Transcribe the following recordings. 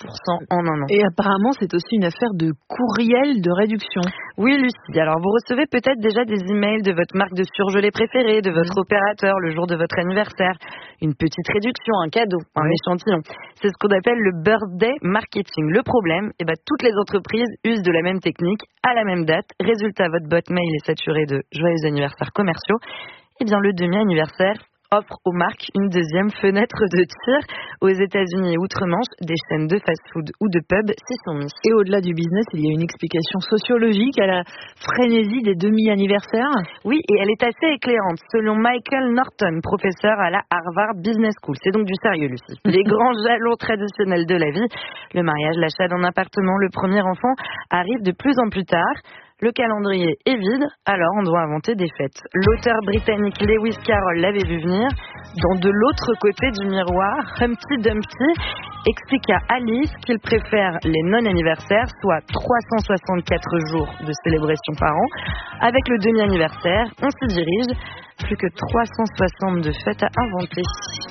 en un an. Et apparemment, c'est aussi une affaire de courriel de réduction. Oui, Lucie. Alors, vous recevez peut-être déjà des emails de votre marque de surgelé préférée, de votre opérateur le jour de votre anniversaire. Une petite réduction, un cadeau, un échantillon. C'est ce qu'on appelle le birthday marketing. Le problème, toutes les entreprises usent de la même technique à la même date. Résultat, votre boîte mail est saturée de joyeux anniversaires commerciaux. Le demi-anniversaire offre aux marques une deuxième fenêtre de tir. Aux États-Unis et outre-Manche, des chaînes de fast-food ou de pubs s'y sont mis. Et au-delà du business, il y a une explication sociologique à la frénésie des demi-anniversaires. Oui, et elle est assez éclairante. Selon Michael Norton, professeur à la Harvard Business School. C'est donc du sérieux, Lucie. Les grands jalons traditionnels de la vie, le mariage, l'achat d'un appartement, le premier enfant, arrivent de plus en plus tard. Le calendrier est vide, alors on doit inventer des fêtes. L'auteur britannique Lewis Carroll l'avait vu venir. Dans De l'autre côté du miroir, Humpty Dumpty explique à Alice qu'il préfère les non-anniversaires, soit 364 jours de célébration par an. Avec le demi-anniversaire, on s'y dirige. Plus que 362 fêtes à inventer.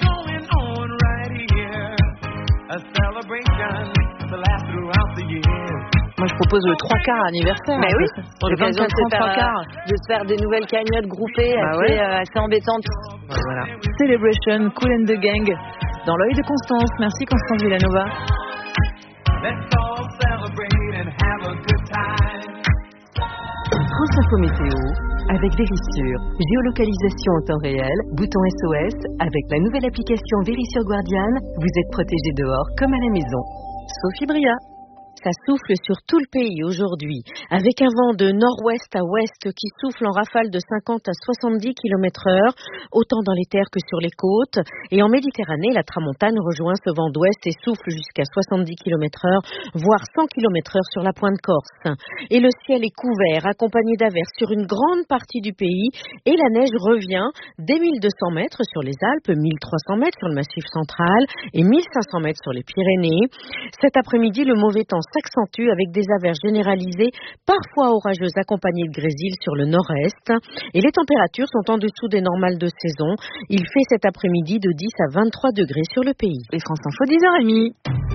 Moi, je propose le 3 quarts anniversaire. Mais oui, pour le 24 3 quarts. De se faire des nouvelles cagnottes groupées assez embêtantes. Voilà. Celebration, Kool and the Gang, dans l'œil de Constance. Merci Constance Villanova. France Info Météo, avec Vérissure. Géolocalisation en temps réel, bouton SOS. Avec la nouvelle application Vérissure Guardian, vous êtes protégé dehors comme à la maison. Sophie Bria. Ça souffle sur tout le pays aujourd'hui, avec un vent de nord-ouest à ouest qui souffle en rafale de 50 à 70 km/h, autant dans les terres que sur les côtes. Et en Méditerranée, la tramontane rejoint ce vent d'ouest et souffle jusqu'à 70 km/h, voire 100 km/h sur la pointe corse. Et le ciel est couvert, accompagné d'averses sur une grande partie du pays, et la neige revient dès 1200 mètres sur les Alpes, 1300 mètres sur le Massif central et 1500 mètres sur les Pyrénées. Cet après-midi, le mauvais temps s'accentue avec des averses généralisées, parfois orageuses accompagnées de grésil sur le nord-est. Et les températures sont en dessous des normales de saison. Il fait cet après-midi de 10 à 23 degrés sur le pays. Et France Info 10h30.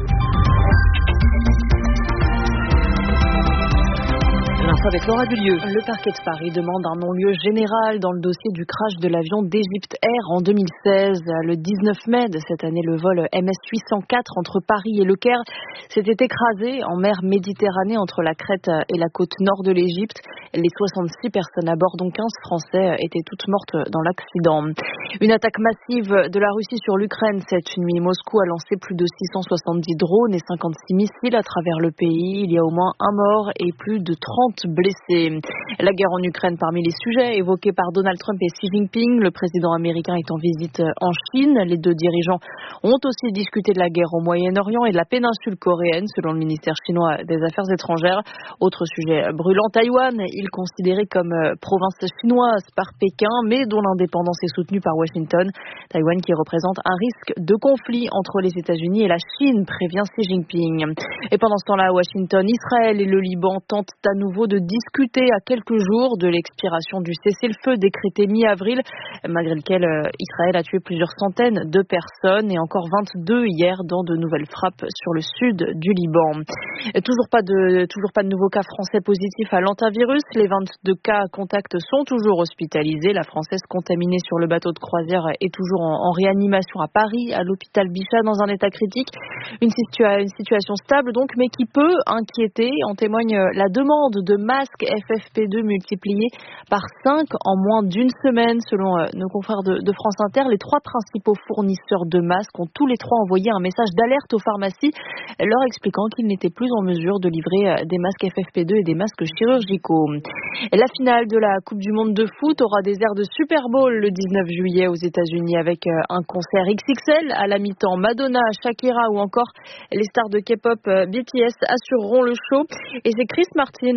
L'info avec Laura Dulieu. Le parquet de Paris demande un non-lieu général dans le dossier du crash de l'avion d'Egypte Air en 2016. Le 19 mai de cette année, le vol MS 804 entre Paris et Le Caire s'était écrasé en mer Méditerranée entre la Crète et la côte nord de l'Égypte. Les 66 personnes à bord, dont 15 Français, étaient toutes mortes dans l'accident. Une attaque massive de la Russie sur l'Ukraine. Cette nuit, Moscou a lancé plus de 670 drones et 56 missiles à travers le pays. Il y a au moins un mort et plus de 30 blessés. La guerre en Ukraine parmi les sujets évoqués par Donald Trump et Xi Jinping. Le président américain est en visite en Chine. Les deux dirigeants ont aussi discuté de la guerre au Moyen-Orient et de la péninsule coréenne, selon le ministère chinois des Affaires étrangères. Autre sujet brûlant, Taïwan, il considéré comme province chinoise par Pékin, mais dont l'indépendance est soutenue par Washington. Taïwan qui représente un risque de conflit entre les États-Unis et la Chine, prévient Xi Jinping. Et pendant ce temps-là, à Washington, Israël et le Liban tentent à nouveau de discuter à quelques jours de l'expiration du cessez-le-feu décrété mi-avril, malgré lequel Israël a tué plusieurs centaines de personnes et encore 22 hier dans de nouvelles frappes sur le sud du Liban. Toujours pas de nouveaux cas français positifs à l'antivirus. Les 22 cas contacts sont toujours hospitalisés. La Française contaminée sur le bateau de croisière est toujours en réanimation à Paris, à l'hôpital Bichat, dans un état critique. Une situation stable donc, mais qui peut inquiéter. En témoigne la demande de masques FFP2 multipliée par 5 en moins d'une semaine. Selon nos confrères de France Inter, les 3 principaux fournisseurs de masques ont tous les 3 envoyé un message d'alerte aux pharmacies, leur expliquant qu'ils n'étaient plus en mesure de livrer des masques FFP2 et des masques chirurgicaux. La finale de la Coupe du Monde de foot aura des airs de Super Bowl le 19 juillet aux États-Unis avec un concert XXL à la mi-temps. Madonna, Shakira ou encore les stars de K-pop BTS assureront le show. Et c'est Chris Martin du groupe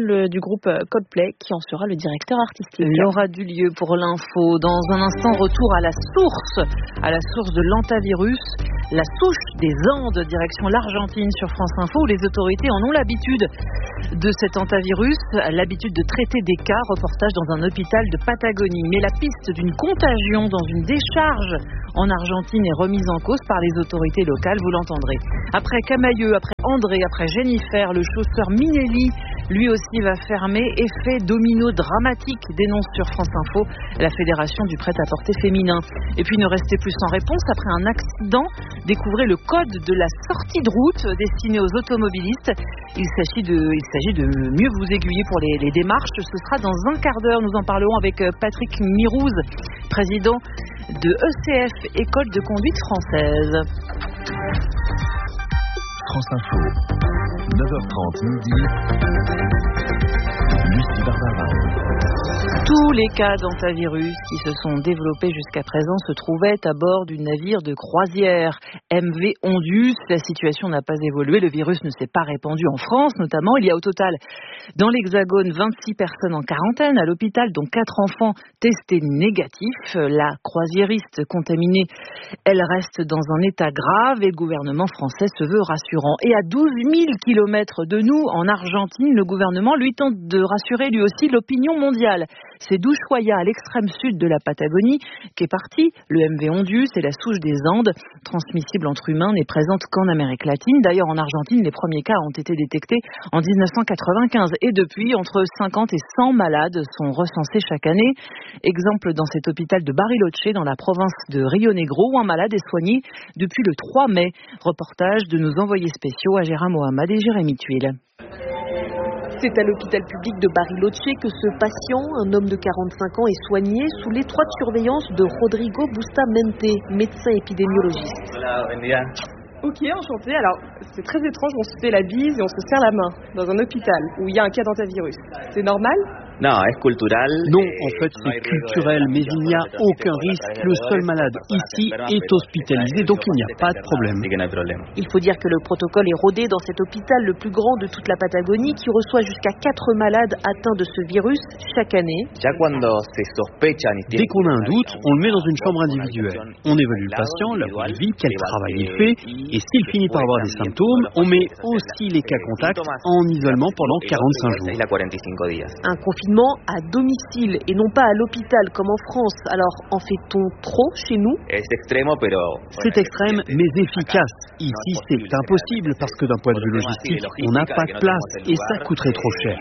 groupe Coldplay qui en sera le directeur artistique. Laura Dulieu pour l'info. Dans un instant, retour à la source de l'hantavirus, la souche des Andes, direction l'Argentine sur France Info, où les autorités en ont l'habitude de cet hantavirus, l'habitude de traiter des cas. Reportage dans un hôpital de Patagonie. Mais la piste d'une contagion dans une décharge en Argentine est remise en cause par les autorités locales, vous l'entendrez. Après Camailleux, après André, après Jennifer, le chausseur Minelli, lui aussi va fermer. Effet domino dramatique, dénonce sur France Info la Fédération du prêt-à-porter féminin. Et puis ne restez plus sans réponse. Après un accident, découvrez le code de la sortie de route destiné aux automobilistes. Il s'agit de mieux vous aiguiller pour les démarches. Ce sera dans un quart d'heure. Nous en parlerons avec Patrick Mirouz, président de ECF, École de conduite française. France Info, 9h30 midi, Lucie Barbara. Tous les cas d'hantavirus qui se sont développés jusqu'à présent se trouvaient à bord du navire de croisière MV Ondius. La situation n'a pas évolué, le virus ne s'est pas répandu en France notamment. Il y a au total dans l'Hexagone 26 personnes en quarantaine à l'hôpital, dont 4 enfants testés négatifs. La croisiériste contaminée, elle reste dans un état grave et le gouvernement français se veut rassurant. Et à 12 000 kilomètres de nous, en Argentine, le gouvernement lui tente de rassurer lui aussi l'opinion mondiale. C'est d'Ushuaia, à l'extrême sud de la Patagonie, qu'est parti le MV Ondius et la souche des Andes, transmissible entre humains, n'est présente qu'en Amérique latine. D'ailleurs, en Argentine, les premiers cas ont été détectés en 1995 et depuis, entre 50 et 100 malades sont recensés chaque année. Exemple dans cet hôpital de Bariloche, dans la province de Rio Negro, où un malade est soigné depuis le 3 mai. Reportage de nos envoyés spéciaux Agera Mohamed et Jérémy Tuile. C'est à l'hôpital public de Bariloche que ce patient, un homme de 45 ans, est soigné sous l'étroite surveillance de Rodrigo Bustamante, médecin épidémiologiste. Ok, enchanté. Alors, c'est très étrange, on se fait la bise et on se serre la main dans un hôpital où il y a un cas d'hantavirus. C'est normal ? Non, en fait c'est culturel, mais il n'y a aucun risque. Le seul malade ici est hospitalisé, donc il n'y a pas de problème. Il faut dire que le protocole est rodé dans cet hôpital le plus grand de toute la Patagonie qui reçoit jusqu'à 4 malades atteints de ce virus chaque année. Dès qu'on a un doute, on le met dans une chambre individuelle. On évalue le patient, là où il vit, quel travail il fait, et s'il finit par avoir des symptômes, on met aussi les cas contacts en isolement pendant 45 jours. Un confinement à domicile et non pas à l'hôpital comme en France. Alors, en fait-on trop chez nous ? C'est extrême, mais efficace. Ici, c'est impossible parce que d'un point de vue logistique, on n'a pas de place et ça coûterait trop cher.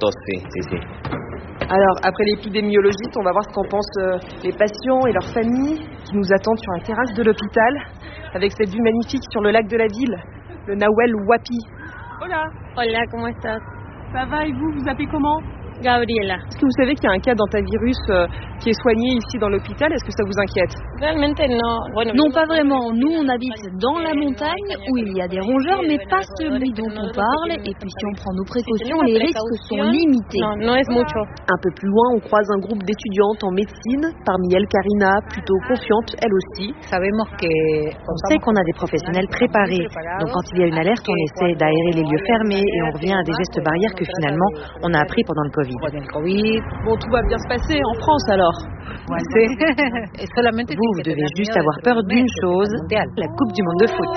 Alors, après l'épidémiologiste, on va voir ce qu'en pensent les patients et leurs familles qui nous attendent sur la terrasse de l'hôpital avec cette vue magnifique sur le lac de la ville, le Nahuel Huapi. Hola. Hola, ¿cómo estás? Ça va et vous appelez comment ? Gabriela. Est-ce que vous savez qu'il y a un cas d'hantavirus qui est soigné ici dans l'hôpital ? Est-ce que ça vous inquiète ? Non, pas vraiment. Nous, on habite dans la montagne où il y a des rongeurs, mais pas celui dont on parle. Et puis si on prend nos précautions, les risques sont limités. Un peu plus loin, on croise un groupe d'étudiantes en médecine. Parmi elles, Karina, plutôt confiante, elle aussi. On sait qu'on a des professionnels préparés. Donc quand il y a une alerte, on essaie d'aérer les lieux fermés et on revient à des gestes barrières que finalement, on a appris pendant le Covid. Bon, tout va bien se passer en France alors. Vous devez juste avoir peur d'une chose, la Coupe du Monde de foot.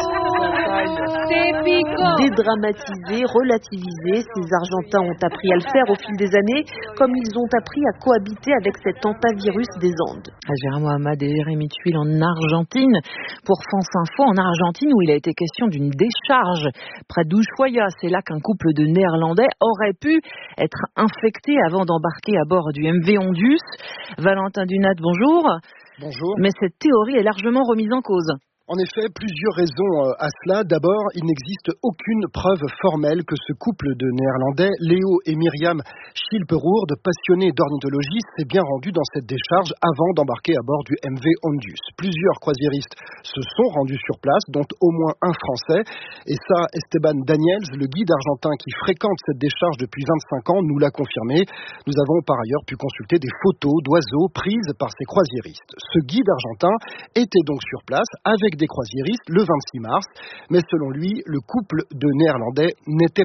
Dédramatiser, relativiser, ces Argentins ont appris à le faire au fil des années, comme ils ont appris à cohabiter avec cet hantavirus des Andes. Agera Mohamed et Jérémy Tuile en Argentine. Pour France Info, en Argentine, où il a été question d'une décharge près d'Ushuaia. C'est là qu'un couple de Néerlandais aurait pu être infecté avant d'embarquer à bord du MV Ondius. Valentin Dunat, bonjour. Bonjour. Mais cette théorie est largement remise en cause. En effet, plusieurs raisons à cela. D'abord, il n'existe aucune preuve formelle que ce couple de Néerlandais, Léo et Myriam Schilperoerd, passionnés d'ornithologie, s'est bien rendu dans cette décharge avant d'embarquer à bord du MV Ondius. Plusieurs croisiéristes se sont rendus sur place, dont au moins un Français. Et ça, Esteban Daniels, le guide argentin qui fréquente cette décharge depuis 25 ans, nous l'a confirmé. Nous avons par ailleurs pu consulter des photos d'oiseaux prises par ces croisiéristes. Ce guide argentin était donc sur place avec des croisiéristes le 26 mars, mais selon lui, le couple de Néerlandais n'était pas là.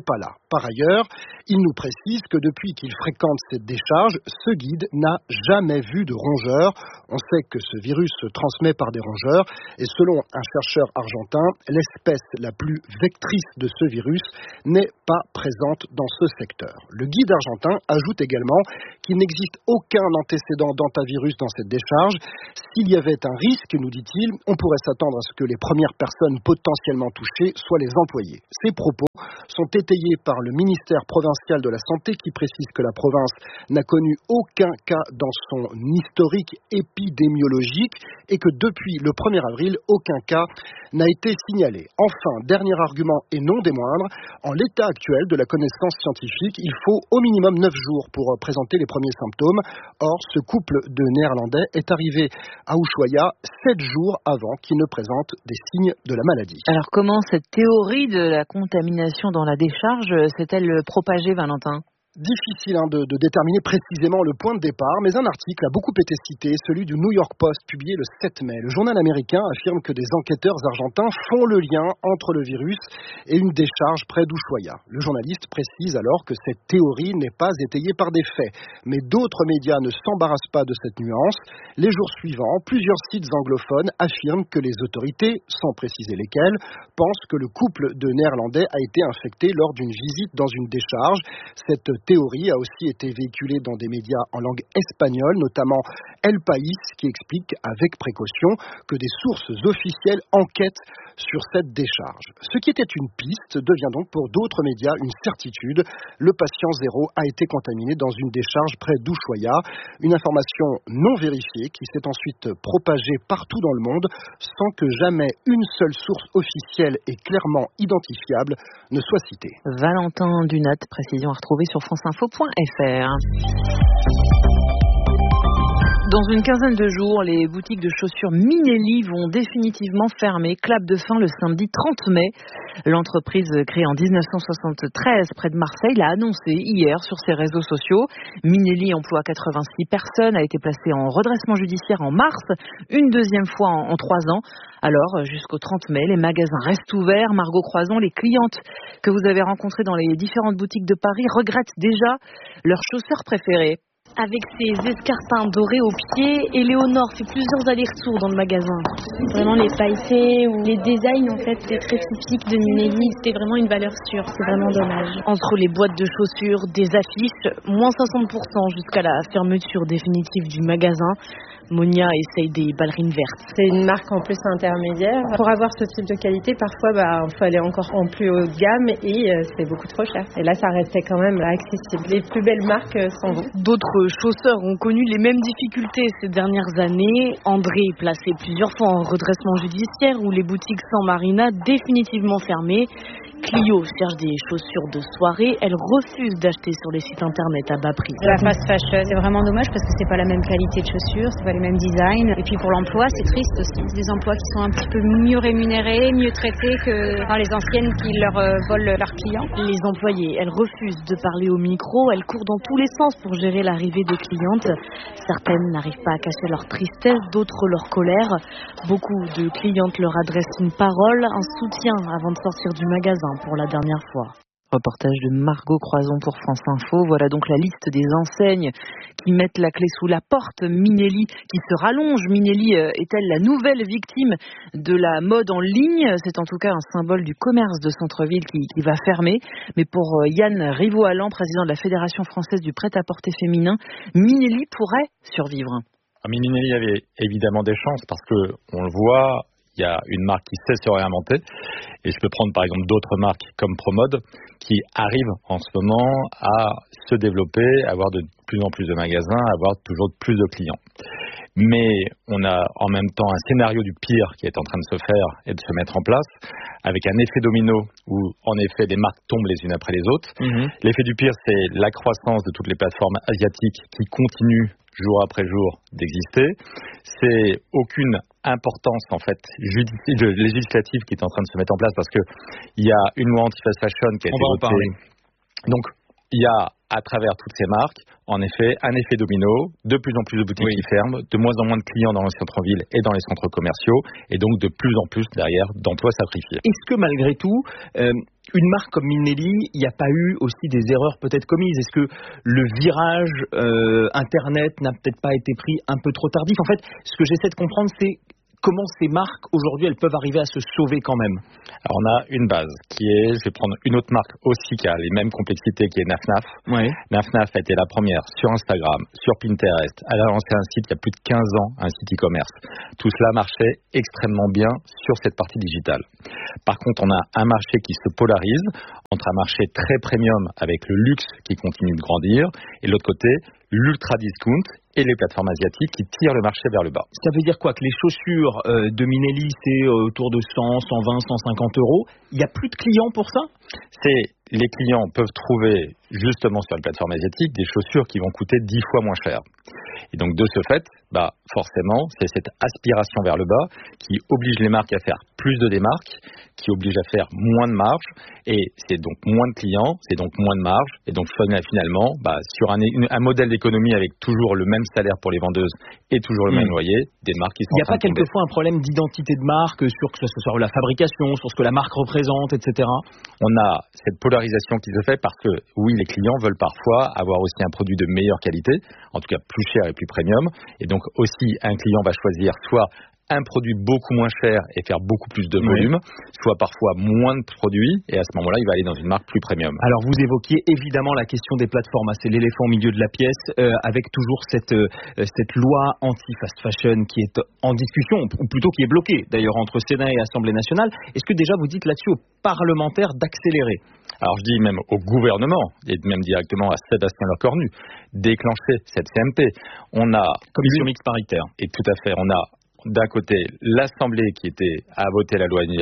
Par ailleurs, il nous précise que depuis qu'il fréquente cette décharge, ce guide n'a jamais vu de rongeurs. On sait que ce virus se transmet par des rongeurs et selon un chercheur argentin, l'espèce la plus vectrice de ce virus n'est pas présente dans ce secteur. Le guide argentin ajoute également qu'il n'existe aucun antécédent d'hantavirus dans cette décharge. S'il y avait un risque, nous dit-il, on pourrait s'attendre à ce que les premières personnes potentiellement touchées soient les employés. Ces propos sont étayés par le ministère provincial de la Santé qui précise que la province n'a connu aucun cas dans son historique épidémiologique et que depuis le 1er avril, aucun cas n'a été signalé. Enfin, dernier argument et non des moindres, en l'état actuel de la connaissance scientifique, il faut au minimum 9 jours pour présenter les premiers symptômes. Or, ce couple de Néerlandais est arrivé à Ushuaia 7 jours avant qu'il ne présente des signes de la maladie. Alors comment cette théorie de la contamination dans la décharge s'est-elle propagée, Valentin ? Difficile de déterminer précisément le point de départ, mais un article a beaucoup été cité, celui du New York Post, publié le 7 mai. Le journal américain affirme que des enquêteurs argentins font le lien entre le virus et une décharge près d'Ushuaia. Le journaliste précise alors que cette théorie n'est pas étayée par des faits, mais d'autres médias ne s'embarrassent pas de cette nuance. Les jours suivants, plusieurs sites anglophones affirment que les autorités, sans préciser lesquelles, pensent que le couple de Néerlandais a été infecté lors d'une visite dans une décharge. Cette théorie a aussi été véhiculée dans des médias en langue espagnole, notamment El País, qui explique avec précaution que des sources officielles enquêtent sur cette décharge. Ce qui était une piste devient donc pour d'autres médias une certitude. Le patient zéro a été contaminé dans une décharge près d'Ushuaia. Une information non vérifiée qui s'est ensuite propagée partout dans le monde sans que jamais une seule source officielle et clairement identifiable ne soit citée. Valentin Dunat, précision à retrouver sur franceinfo.fr. Dans une quinzaine de jours, les boutiques de chaussures Minelli vont définitivement fermer. Clap de fin le samedi 30 mai. L'entreprise créée en 1973 près de Marseille l'a annoncé hier sur ses réseaux sociaux. Minelli emploie 86 personnes, a été placée en redressement judiciaire en mars, une deuxième fois en 3 ans. Alors, jusqu'au 30 mai, les magasins restent ouverts. Margot Croison, les clientes que vous avez rencontrées dans les différentes boutiques de Paris regrettent déjà leurs chaussures préférées. Avec ses escarpins dorés aux pieds, Éléonore fait plusieurs allers-retours dans le magasin. Vraiment les pailletés ou les designs en fait, c'était très typique de Minelli, c'était vraiment une valeur sûre, c'est vraiment dommage. Entre les boîtes de chaussures, des affiches, moins 60% jusqu'à la fermeture définitive du magasin. Monia essaye des ballerines vertes. C'est une marque en plus intermédiaire. Pour avoir ce type de qualité, parfois, il faut aller encore en plus haut de gamme et c'est beaucoup trop cher. Et là, ça restait quand même accessible. Les plus belles marques s'en vont. D'autres chausseurs ont connu les mêmes difficultés ces dernières années. André est placé plusieurs fois en redressement judiciaire où les boutiques San Marina définitivement fermées. Clio cherche des chaussures de soirée. Elle refuse d'acheter sur les sites internet à bas prix. La fast fashion, c'est vraiment dommage parce que c'est pas la même qualité de chaussures, c'est pas les mêmes designs. Et puis pour l'emploi, c'est triste aussi. Des emplois qui sont un petit peu mieux rémunérés, mieux traités que dans les anciennes qui leur volent leurs clients. Les employés, elles refusent de parler au micro. Elles courent dans tous les sens pour gérer l'arrivée des clientes. Certaines n'arrivent pas à cacher leur tristesse, d'autres leur colère. Beaucoup de clientes leur adressent une parole, un soutien avant de sortir du magasin pour la dernière fois. Reportage de Margot Croison pour France Info. Voilà donc la liste des enseignes qui mettent la clé sous la porte. Minelli qui se rallonge. Minelli est-elle la nouvelle victime de la mode en ligne? C'est en tout cas un symbole du commerce de centre-ville qui va fermer. Mais pour Yann Rivaud-Allan, président de la Fédération française du prêt-à-porter féminin, Minelli pourrait survivre. Minelli avait évidemment des chances parce que on le voit. Il y a une marque qui sait se réinventer et je peux prendre par exemple d'autres marques comme Promode qui arrivent en ce moment à se développer, à avoir de plus en plus de magasins, à avoir toujours plus de clients. Mais on a en même temps un scénario du pire qui est en train de se faire et de se mettre en place avec un effet domino où en effet des marques tombent les unes après les autres. L'effet du pire, c'est la croissance de toutes les plateformes asiatiques qui continuent jour après jour d'exister. C'est aucune importance en fait législative qui est en train de se mettre en place parce que il y a une loi anti-fast fashion qui a été votée. Donc il y a à travers toutes ces marques, en effet, un effet domino, de plus en plus de boutiques qui ferment, de moins en moins de clients dans les centres-villes et dans les centres commerciaux, et donc de plus en plus derrière d'emplois sacrifiés. Est-ce que malgré tout, une marque comme Minelli, il n'y a pas eu aussi des erreurs peut-être commises? Est-ce que le virage Internet n'a peut-être pas été pris un peu trop tardif? En fait, ce que j'essaie de comprendre, c'est comment ces marques, aujourd'hui, elles peuvent arriver à se sauver quand même? Alors, on a une base qui est, je vais prendre une autre marque aussi qui a les mêmes complexités, qui est Naf Naf. Oui. Naf Naf a été la première sur Instagram, sur Pinterest. Elle a lancé un site il y a plus de 15 ans, un site e-commerce. Tout cela marchait extrêmement bien sur cette partie digitale. Par contre, on a un marché qui se polarise entre un marché très premium avec le luxe qui continue de grandir et de l'autre côté, l'ultra discount et les plateformes asiatiques qui tirent le marché vers le bas. Ça veut dire quoi? Que les chaussures de Minelli, c'est autour de 100, 120, 150 euros. Il n'y a plus de clients pour ça? Les clients peuvent trouver justement sur les plateformes asiatiques des chaussures qui vont coûter 10 fois moins cher. Et donc de ce fait, forcément, c'est cette aspiration vers le bas qui oblige les marques à faire plus de démarques, qui oblige à faire moins de marge, et c'est donc moins de clients, c'est donc moins de marge, et donc finalement, sur un modèle d'économie avec toujours le même salaire pour les vendeuses et toujours le même loyer, des marques qui sont en train de tomber. Il n'y a pas quelquefois un problème d'identité de marque sur que ce soit la fabrication, sur ce que la marque représente, etc. On a cette polarisation qui se fait parce que, oui, les clients veulent parfois avoir aussi un produit de meilleure qualité, en tout cas plus cher et plus premium, et donc aussi un client va choisir soit un produit beaucoup moins cher et faire beaucoup plus de volume, soit parfois moins de produits, et à ce moment-là, il va aller dans une marque plus premium. Alors, vous évoquiez évidemment la question des plateformes, c'est l'éléphant au milieu de la pièce, avec toujours cette loi anti-fast fashion qui est en discussion, ou plutôt qui est bloquée, d'ailleurs, entre Sénat et Assemblée nationale. Est-ce que déjà vous dites là-dessus aux parlementaires d'accélérer? Alors je dis même au gouvernement, et même directement à Sébastien Lecornu, déclencher cette CMP. On a commission mixte paritaire. Et tout à fait, on a d'un côté l'Assemblée qui a voté la loi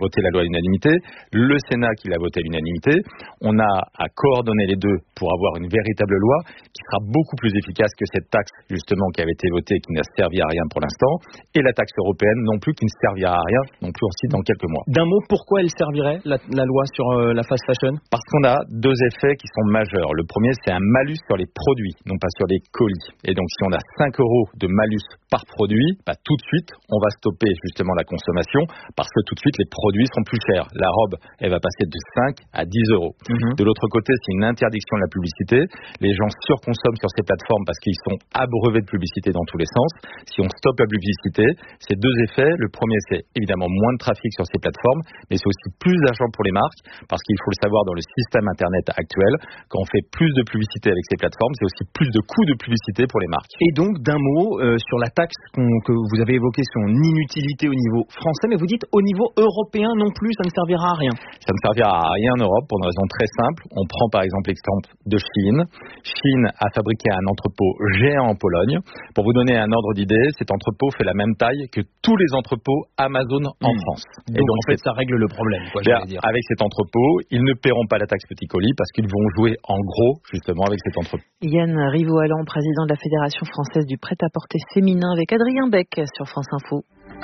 à l'unanimité, le Sénat qui l'a voté à l'unanimité. On a à coordonner les deux pour avoir une véritable loi qui sera beaucoup plus efficace que cette taxe justement qui avait été votée et qui n'a servi à rien pour l'instant, et la taxe européenne non plus qui ne servira à rien non plus aussi dans quelques mois. D'un mot, pourquoi elle servirait la loi sur la fast fashion? Parce qu'on a deux effets qui sont majeurs. Le premier, c'est un malus sur les produits, non pas sur les colis. Et donc si on a 5 € de malus par produit, tout de suite, on va stopper justement la consommation parce que tout de suite, les produits seront plus chers. La robe, elle va passer de 5 à 10 €. De l'autre côté, c'est une interdiction de la publicité. Les gens surconsomment sur ces plateformes parce qu'ils sont abreuvés de publicité dans tous les sens. Si on stoppe la publicité, c'est deux effets. Le premier, c'est évidemment moins de trafic sur ces plateformes, mais c'est aussi plus d'argent pour les marques parce qu'il faut le savoir dans le système Internet actuel, quand on fait plus de publicité avec ces plateformes, c'est aussi plus de coûts de publicité pour les marques. Et donc, d'un mot, sur la taxe que vous avez évoquée, son inutilité au niveau français, mais vous dites au niveau européen non plus, ça ne servira à rien. Ça ne servira à rien en Europe pour une raison très simple. On prend par exemple l'exemple de Chine. Chine a fabriqué un entrepôt géant en Pologne. Pour vous donner un ordre d'idée, cet entrepôt fait la même taille que tous les entrepôts Amazon en France. Et donc en fait, ça règle le problème. Avec cet entrepôt, ils ne paieront pas la taxe petit colis parce qu'ils vont jouer en gros justement avec cet entrepôt. Yann Rivaud-Allan, président de la Fédération française du prêt-à-porter féminin, avec Adrien Beck sur France Info.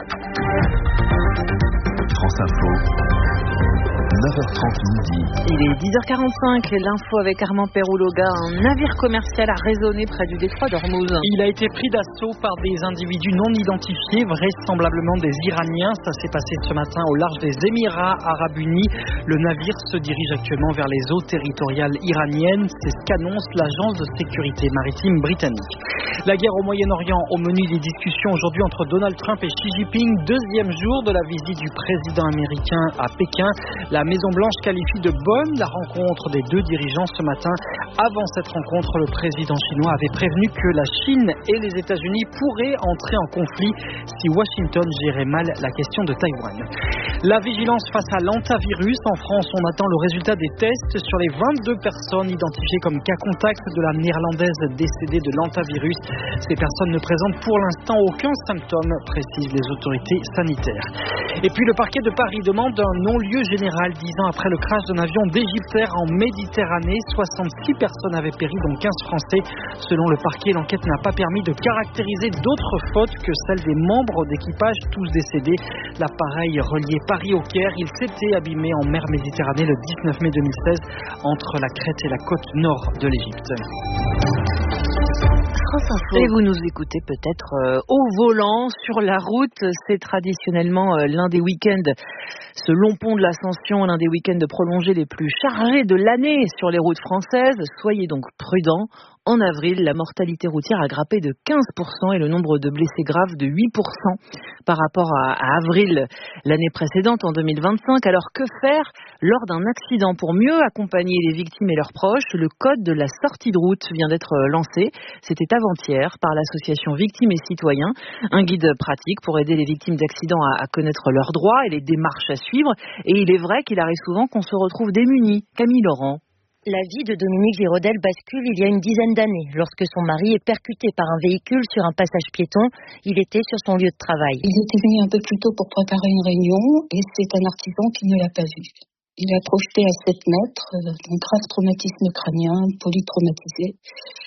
France Info, 9h30 midi. Il est 10h45, l'info avec Armand Perouloga. Un navire commercial a résonné près du détroit d'Ormuz. Il a été pris d'assaut par des individus non identifiés, vraisemblablement des Iraniens. Ça s'est passé ce matin au large des Émirats Arabes Unis. Le navire se dirige actuellement vers les eaux territoriales iraniennes. C'est ce qu'annonce l'agence de sécurité maritime britannique. La guerre au Moyen-Orient, au menu des discussions aujourd'hui entre Donald Trump et Xi Jinping. Deuxième jour de la visite du président américain à Pékin. La Maison-Blanche qualifie de bonne la rencontre des deux dirigeants ce matin. Avant cette rencontre, le président chinois avait prévenu que la Chine et les États-Unis pourraient entrer en conflit si Washington gérait mal la question de Taïwan. La vigilance face à l'hantavirus. En France, on attend le résultat des tests sur les 22 personnes identifiées comme cas contact de la néerlandaise décédée de l'hantavirus. Ces personnes ne présentent pour l'instant aucun symptôme, précisent les autorités sanitaires. Et puis le parquet de Paris demande un non-lieu général 10 ans après le crash d'un avion d'Égyptair en Méditerranée. 66 personnes avaient péri, dont 15 Français. Selon le parquet, l'enquête n'a pas permis de caractériser d'autres fautes que celles des membres d'équipage, tous décédés. L'appareil reliait Paris au Caire. Il s'était abîmé en mer Méditerranée le 19 mai 2016 entre la Crète et la côte nord de l'Égypte. Et vous nous écoutez peut-être au volant, sur la route. C'est traditionnellement l'un des week-ends, ce long pont de l'Ascension, l'un des week-ends prolongés les plus chargés de l'année sur les routes françaises. Soyez donc prudents. En avril, la mortalité routière a grimpé de 15% et le nombre de blessés graves de 8% par rapport à avril l'année précédente, en 2025. Alors que faire lors d'un accident? Pour mieux accompagner les victimes et leurs proches, le code de la sortie de route vient d'être lancé. C'était avant-hier par l'association Victimes et Citoyens. Un guide pratique pour aider les victimes d'accidents à connaître leurs droits et les démarches à suivre. Et il est vrai qu'il arrive souvent qu'on se retrouve démunis. Camille Laurent. La vie de Dominique Girodel bascule il y a une dizaine d'années, lorsque son mari est percuté par un véhicule sur un passage piéton. Il était sur son lieu de travail. Il était venu un peu plus tôt pour préparer une réunion et c'est un artisan qui ne l'a pas vu. Il a projeté à 7 mètres un grave traumatisme crânien, polytraumatisé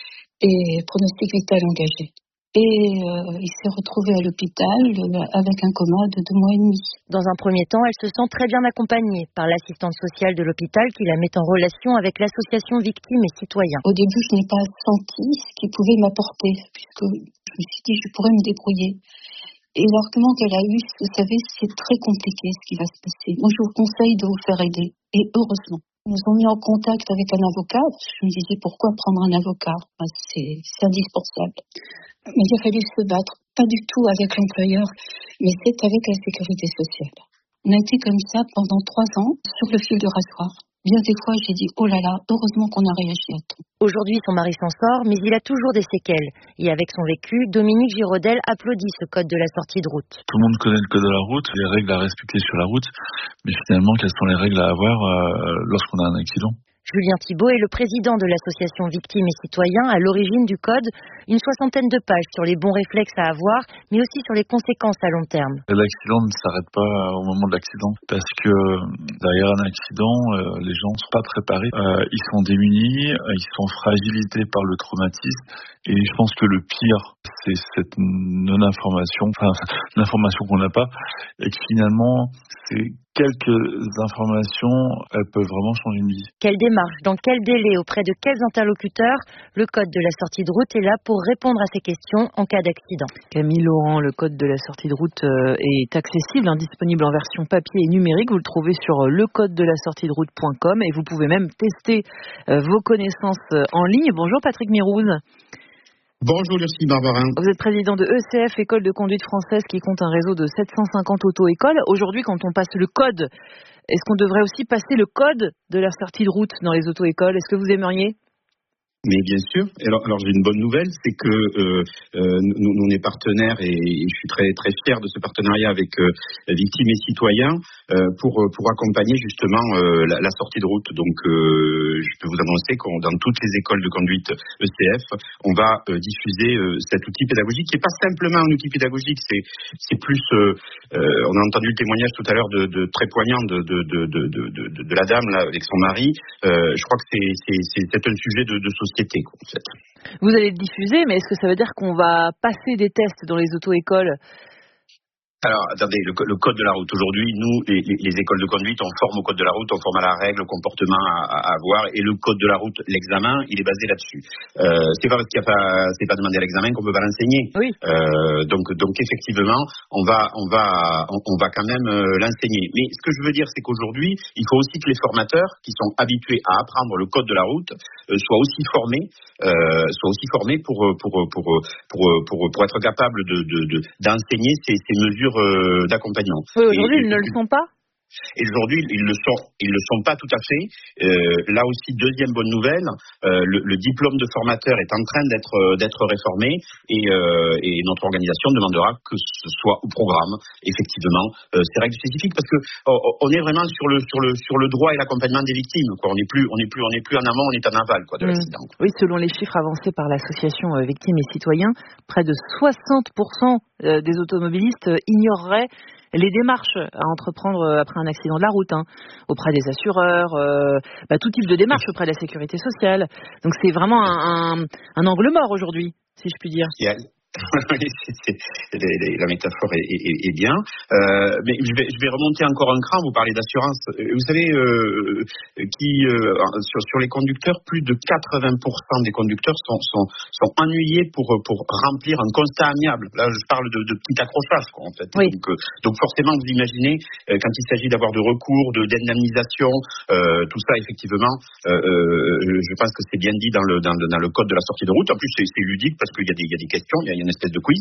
et pronostic vital engagé. Et il s'est retrouvé à l'hôpital avec un coma de 2 mois et demi. Dans un premier temps, elle se sent très bien accompagnée par l'assistante sociale de l'hôpital qui la met en relation avec l'association Victimes et Citoyens. Au début, je n'ai pas senti ce qu'il pouvait m'apporter, puisque je me suis dit je pourrais me débrouiller. Et l'argument qu'elle a eu, vous savez, c'est très compliqué ce qui va se passer. Moi, je vous conseille de vous faire aider. Et heureusement. Ils nous ont mis en contact avec un avocat. Je me disais, pourquoi prendre un avocat? C'est indispensable. Mais il a fallu se battre, pas du tout avec l'employeur, mais c'est avec la sécurité sociale. On a été comme ça pendant 3 ans, sur le fil de rasoir. Bien des fois, j'ai dit, oh là là, heureusement qu'on a réagi à temps. Aujourd'hui, son mari s'en sort, mais il a toujours des séquelles. Et avec son vécu, Dominique Girodel applaudit ce code de la sortie de route. Tout le monde connaît le code de la route, les règles à respecter sur la route, mais finalement, quelles sont les règles à avoir lorsqu'on a un accident? Julien Thibault est le président de l'association Victimes et Citoyens, à l'origine du code. Une 60aine de pages sur les bons réflexes à avoir, mais aussi sur les conséquences à long terme. L'accident ne s'arrête pas au moment de l'accident, parce que derrière un accident, les gens ne sont pas préparés. Ils sont démunis, ils sont fragilisés par le traumatisme. Et je pense que le pire, c'est cette non-information, enfin l'information qu'on n'a pas, et que finalement, c'est quelques informations, elles peuvent vraiment changer une vie. Quelle démarche, dans quel délai, auprès de quels interlocuteurs? Le code de la sortie de route est là pour répondre à ces questions en cas d'accident. Camille Laurent, le code de la sortie de route est accessible, disponible en version papier et numérique. Vous le trouvez sur lecodedelassortiederoute.com et vous pouvez même tester vos connaissances en ligne. Bonjour Patrick Mirouz. Bonjour Lucie Barbarin. Vous êtes président de ECF, École de conduite française, qui compte un réseau de 750 auto-écoles. Aujourd'hui, quand on passe le code, est-ce qu'on devrait aussi passer le code de la sortie de route dans les auto-écoles? Est-ce que vous aimeriez? Mais bien sûr. Alors j'ai une bonne nouvelle, c'est que nous on est partenaires et je suis très très fier de ce partenariat avec Victimes et Citoyens pour accompagner justement la sortie de route. Donc je peux vous annoncer qu'on dans toutes les écoles de conduite ECF, on va diffuser cet outil pédagogique qui est pas simplement un outil pédagogique, c'est plus on a entendu le témoignage tout à l'heure de très poignant de la dame là avec son mari. Je crois que c'est un sujet de société. En fait. Vous allez le diffuser, mais est-ce que ça veut dire qu'on va passer des tests dans les auto-écoles? Alors, attendez, le code de la route. Aujourd'hui, nous, les écoles de conduite, on forme au code de la route, on forme à la règle, au comportement à avoir, et le code de la route, l'examen, il est basé là-dessus. C'est pas parce qu'il n'y a pas, c'est pas demandé à l'examen qu'on peut pas l'enseigner. Oui. Donc effectivement, on va quand même l'enseigner. Mais ce que je veux dire, c'est qu'aujourd'hui, il faut aussi que les formateurs, qui sont habitués à apprendre le code de la route, soient aussi formés pour être capables d'enseigner ces mesures d'accompagnement. Oui, aujourd'hui, ils ne le sont pas. Et aujourd'hui, ils le sont pas tout à fait. Là aussi, deuxième bonne nouvelle, le diplôme de formateur est en train d'être réformé et notre organisation demandera que ce soit au programme, effectivement, ces règles spécifiques, parce que on est vraiment sur le droit et l'accompagnement des victimes, quoi. On n'est plus en amont, on est en aval, quoi, de l'accident. Oui, selon les chiffres avancés par l'association Victimes et Citoyens, près de 60% des automobilistes ignoreraient les démarches à entreprendre après un accident de la route, auprès des assureurs, tout type de démarche auprès de la sécurité sociale. Donc c'est vraiment un angle mort aujourd'hui, si je puis dire. La métaphore est bien, mais je vais remonter encore un cran. Vous parlez d'assurance. Vous savez, sur les conducteurs, plus de 80% des conducteurs sont ennuyés pour remplir un constat amiable. Là, je parle de petits accrochages, quoi, en fait. Oui. Donc forcément, vous imaginez quand il s'agit d'avoir de recours, d'indemnisation, tout ça, effectivement, je pense que c'est bien dit dans le code de la sortie de route. En plus, c'est ludique parce qu'il y a des questions. Il y a une espèce de quiz,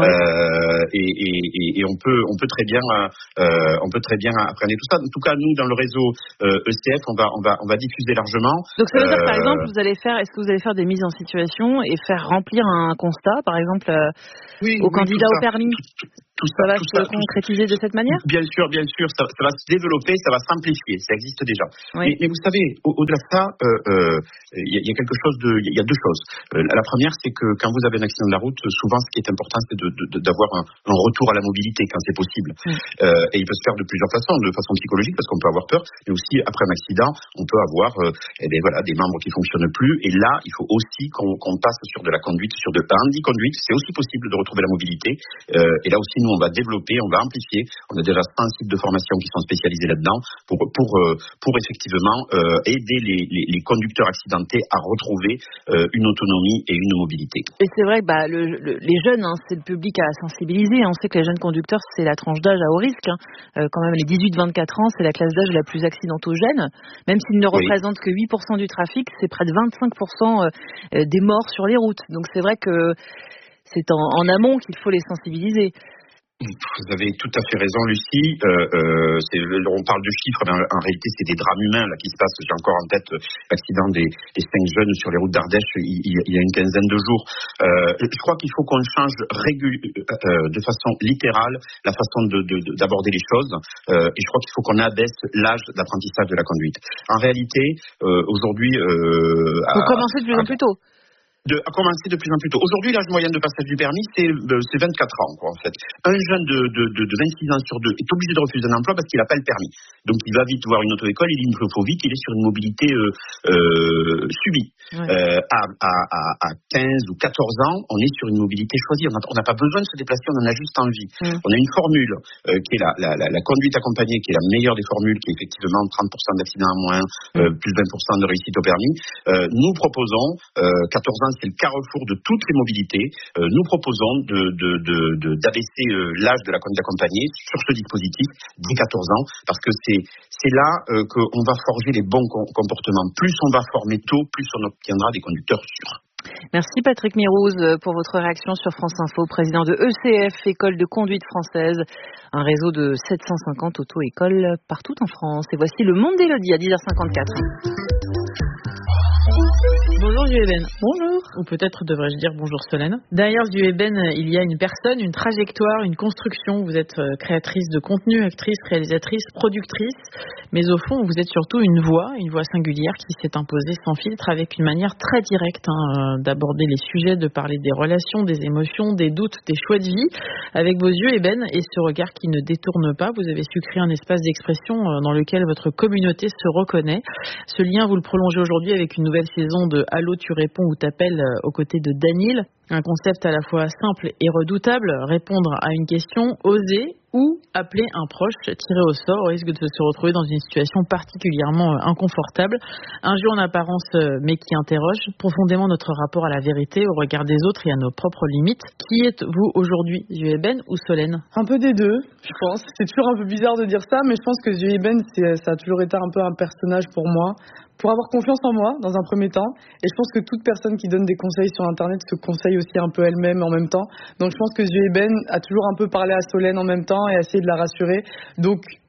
et on peut très bien appréhender tout ça. En tout cas, nous, dans le réseau ECF, on va diffuser largement. Donc ça veut dire, par exemple, est-ce que vous allez faire des mises en situation et faire remplir un constat, par exemple, aux candidats au permis? Tout ça va se concrétiser de cette manière? Bien sûr, ça va se développer, ça va simplifier, ça existe déjà. Oui. Mais vous savez, au-delà de ça, il y a quelque chose il y a deux choses. La première, c'est que quand vous avez un accident de la route, souvent ce qui est important, c'est d'avoir un retour à la mobilité quand c'est possible. Et il peut se faire de plusieurs façons, de façon psychologique, parce qu'on peut avoir peur, mais aussi après un accident, on peut avoir des membres qui fonctionnent plus. Et là, il faut aussi qu'on passe sur de la conduite, sur de la handiconduite. C'est aussi possible de retrouver la mobilité. Et là aussi, nous, on va développer, on va amplifier. On a déjà 5 sites de formation qui sont spécialisés là-dedans pour effectivement aider les conducteurs accidentés à retrouver une autonomie et une mobilité. Et c'est vrai que les jeunes, c'est le public à sensibiliser. On sait que les jeunes conducteurs, c'est la tranche d'âge à haut risque. Quand même, les 18-24 ans, c'est la classe d'âge la plus accidentogène. Même s'ils ne représentent que 8% du trafic, c'est près de 25% des morts sur les routes. Donc c'est vrai que c'est en amont qu'il faut les sensibiliser. Vous avez tout à fait raison, Lucie. On parle de chiffres, mais en réalité, c'est des drames humains là qui se passent. J'ai encore en tête l'accident des 5 jeunes sur les routes d'Ardèche il y a une quinzaine de jours. Je crois qu'il faut qu'on change de façon littérale la façon d'aborder les choses. Et je crois qu'il faut qu'on abaisse l'âge d'apprentissage de la conduite. En réalité, aujourd'hui... faut commencer de plus en plus tôt. À commencer de plus en plus tôt. Aujourd'hui, l'âge moyen de passage du permis, c'est 24 ans, quoi, en fait. Un jeune de 26 ans sur 2 est obligé de refuser un emploi parce qu'il n'a pas le permis. Donc, il va vite voir une auto-école, il me faut vite, il est sur une mobilité subie. À 15 ou 14 ans, on est sur une mobilité choisie. On n'a pas besoin de se déplacer, on en a juste envie. On a une formule qui est la conduite accompagnée, qui est la meilleure des formules, qui est effectivement 30% d'accidents en moins, plus 20% de réussite au permis. Nous proposons, 14 ans, c'est le carrefour de toutes les mobilités. Nous proposons d'abaisser l'âge de la conduite accompagnée sur ce dispositif dès 14 ans, parce que c'est là qu'on va forger les bons comportements. Plus on va former tôt, plus on obtiendra des conducteurs sûrs. Merci Patrick Mirouz pour votre réaction sur France Info, président de ECF, École de conduite française, un réseau de 750 auto-écoles partout en France. Et voici le monde d'Élodie à 10h54. Bonjour Zueben. Bonjour. Ou peut-être devrais-je dire bonjour Solène. Derrière Zueben, il y a une personne, une trajectoire, une construction. Vous êtes créatrice de contenu, actrice, réalisatrice, productrice. Mais au fond, vous êtes surtout une voix singulière qui s'est imposée sans filtre avec une manière très directe d'aborder les sujets, de parler des relations, des émotions, des doutes, des choix de vie. Avec vos yeux, Eben, et ce regard qui ne détourne pas, vous avez su créer un espace d'expression dans lequel votre communauté se reconnaît. Ce lien, vous le prolongez aujourd'hui avec une nouvelle saison de Allô, tu réponds ou t'appelles aux côtés de Daniel. Un concept à la fois simple et redoutable, répondre à une question, oser ou appeler un proche tiré au sort au risque de se retrouver dans une situation particulièrement inconfortable. Un jeu en apparence mais qui interroge profondément notre rapport à la vérité, au regard des autres et à nos propres limites. Qui êtes-vous aujourd'hui, Zueben ou Solène? Un peu des deux, je pense. C'est toujours un peu bizarre de dire ça, mais je pense que Zueben, ça a toujours été un peu un personnage pour moi, pour avoir confiance en moi dans un premier temps. Et je pense que toute personne qui donne des conseils sur Internet se conseille aussi un peu elle-même en même temps. Donc je pense que Zueben a toujours un peu parlé à Solène en même temps et a essayé de la rassurer. Donc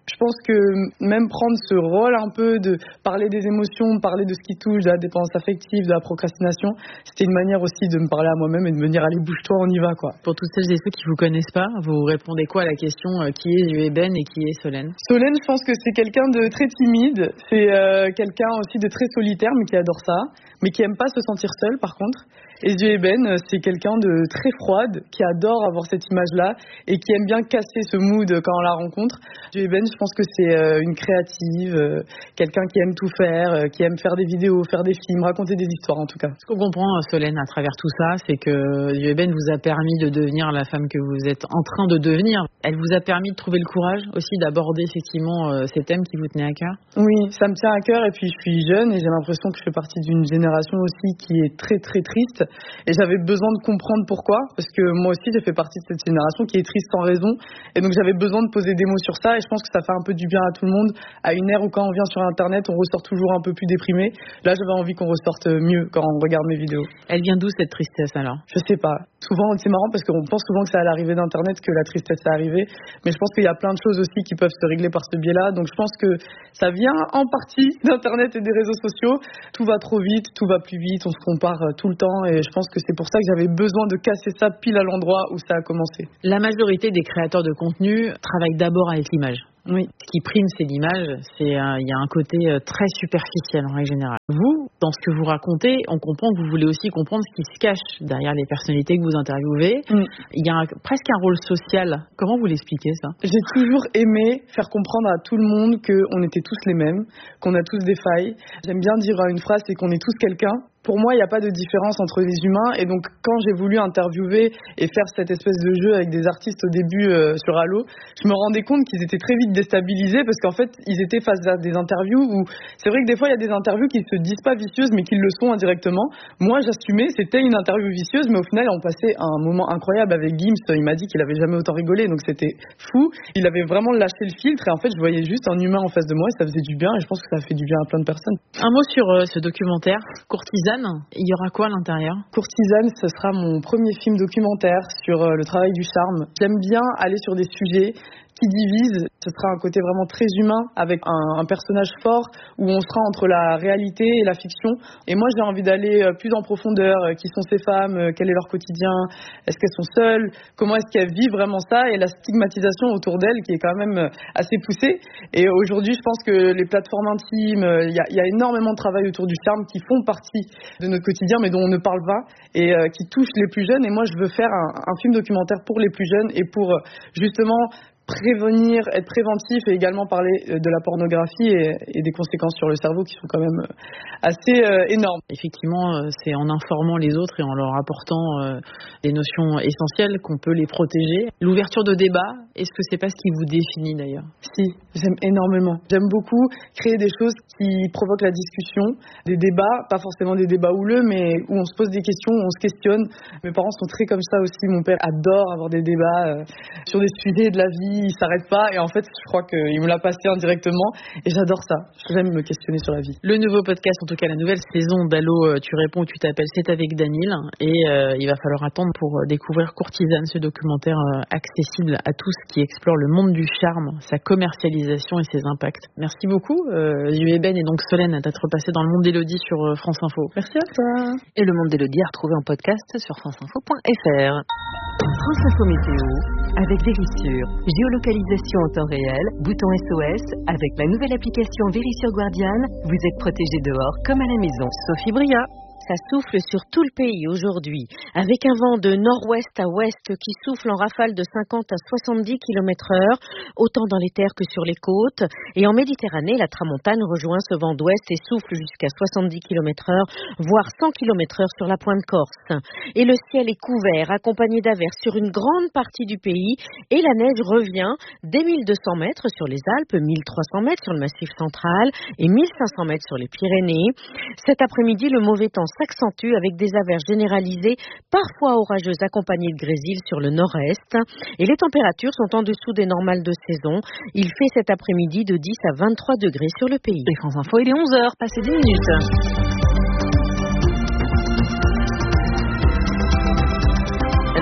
Je pense que même prendre ce rôle un peu de parler des émotions, parler de ce qui touche, de la dépendance affective, de la procrastination, c'était une manière aussi de me parler à moi-même et de me dire allez bouge-toi, on y va quoi. Pour toutes celles et ceux qui vous connaissent pas, vous répondez quoi à la question qui est Eben et qui est Solène? Solène, je pense que c'est quelqu'un de très timide, c'est quelqu'un aussi de très solitaire mais qui adore ça, mais qui aime pas se sentir seul par contre. Et Eben, c'est quelqu'un de très froide, qui adore avoir cette image-là et qui aime bien casser ce mood quand on la rencontre. Eben, je pense que c'est une créative, quelqu'un qui aime tout faire, qui aime faire des vidéos, faire des films, raconter des histoires en tout cas. Ce qu'on comprend, Solène, à travers tout ça, c'est que Eben vous a permis de devenir la femme que vous êtes en train de devenir. Elle vous a permis de trouver le courage aussi d'aborder effectivement ces thèmes qui vous tenaient à cœur? Oui, ça me tient à cœur et puis je suis jeune et j'ai l'impression que je fais partie d'une génération aussi qui est très très triste. Et j'avais besoin de comprendre pourquoi, parce que moi aussi j'ai fait partie de cette génération qui est triste sans raison, et donc j'avais besoin de poser des mots sur ça, et je pense que ça fait un peu du bien à tout le monde, à une ère où quand on vient sur internet on ressort toujours un peu plus déprimé. Là j'avais envie qu'on ressorte mieux quand on regarde mes vidéos. Elle vient d'où cette tristesse alors? Je sais pas, souvent c'est marrant parce qu'on pense souvent que c'est à l'arrivée d'internet que la tristesse est arrivée, mais je pense qu'il y a plein de choses aussi qui peuvent se régler par ce biais-là, donc je pense que ça vient en partie d'internet et des réseaux sociaux. Tout va trop vite, tout va plus vite, on se compare tout le temps, et je pense que c'est pour ça que j'avais besoin de casser ça pile à l'endroit où ça a commencé. La majorité des créateurs de contenu travaillent d'abord avec l'image. Oui. Ce qui prime, c'est l'image. Il y a un côté très superficiel en règle générale. Vous, dans ce que vous racontez, on comprend que vous voulez aussi comprendre ce qui se cache derrière les personnalités que vous interviewez. Il y a presque un rôle social. Comment vous l'expliquez ça? J'ai toujours aimé faire comprendre à tout le monde qu'on était tous les mêmes, qu'on a tous des failles. J'aime bien dire une phrase, c'est qu'on est tous quelqu'un. Pour moi, il n'y a pas de différence entre les humains, et donc quand j'ai voulu interviewer et faire cette espèce de jeu avec des artistes au début sur Allo, je me rendais compte qu'ils étaient très vite déstabilisés parce qu'en fait, ils étaient face à des interviews où c'est vrai que des fois, il y a des interviews qui se disent pas vicieuses mais qui le sont indirectement. Moi, j'assumais, c'était une interview vicieuse, mais au final, on passait un moment incroyable avec Gims. Il m'a dit qu'il avait jamais autant rigolé, donc c'était fou. Il avait vraiment lâché le filtre et en fait, je voyais juste un humain en face de moi et ça faisait du bien, et je pense que ça fait du bien à plein de personnes. Un mot sur ce documentaire, Courtisane. Il y aura quoi à l'intérieur? Courtisane, ce sera mon premier film documentaire sur le travail du charme. J'aime bien aller sur des sujets qui divise. Ce sera un côté vraiment très humain avec un personnage fort où on sera entre la réalité et la fiction. Et moi, j'ai envie d'aller plus en profondeur. Qui sont ces femmes? Quel est leur quotidien? Est-ce qu'elles sont seules? Comment est-ce qu'elles vivent vraiment ça? Et la stigmatisation autour d'elles qui est quand même assez poussée. Et aujourd'hui, je pense que les plateformes intimes, il y a énormément de travail autour du charme qui font partie de notre quotidien mais dont on ne parle pas et qui touchent les plus jeunes. Et moi, je veux faire un film documentaire pour les plus jeunes et pour justement prévenir, être préventif et également parler de la pornographie et des conséquences sur le cerveau qui sont quand même assez énormes. Effectivement, c'est en informant les autres et en leur apportant des notions essentielles qu'on peut les protéger. L'ouverture de débat, est-ce que c'est pas ce qui vous définit d'ailleurs? Si, j'aime énormément. J'aime beaucoup créer des choses qui provoquent la discussion, des débats, pas forcément des débats houleux, mais où on se pose des questions, où on se questionne. Mes parents sont très comme ça aussi. Mon père adore avoir des débats sur des sujets de la vie. Il s'arrête pas et en fait je crois qu'il me l'a passé indirectement et j'adore ça, j'aime me questionner sur la vie. Le nouveau podcast, en tout cas la nouvelle saison d'Allo tu réponds ou tu t'appelles, c'est avec Daniel et il va falloir attendre pour découvrir Courtisane, ce documentaire accessible à tous qui explore le monde du charme, sa commercialisation et ses impacts. Merci beaucoup Eben et donc Solène d'être passée dans le monde d'Élodie sur France Info. Merci à toi. Et le monde d'Élodie à retrouver en podcast sur franceinfo.fr. France Info Météo avec Vérissure. Géolocalisation en temps réel, bouton SOS. Avec la nouvelle application Vérissure Guardian, vous êtes protégé dehors comme à la maison. Sophie Bria. Ça souffle sur tout le pays aujourd'hui, avec un vent de nord-ouest à ouest qui souffle en rafale de 50 à 70 km/h, autant dans les terres que sur les côtes. Et en Méditerranée, la tramontane rejoint ce vent d'ouest et souffle jusqu'à 70 km/h, voire 100 km/h sur la pointe corse. Et le ciel est couvert, accompagné d'averses sur une grande partie du pays, et la neige revient dès 1200 mètres sur les Alpes, 1300 mètres sur le Massif central et 1500 mètres sur les Pyrénées. Cet après-midi, le mauvais temps s'accentue avec des averses généralisées, parfois orageuses accompagnées de grésil sur le nord-est. Et les températures sont en dessous des normales de saison. Il fait cet après-midi de 10 à 23 degrés sur le pays. Et France Info, il est 11h, passé 10 minutes.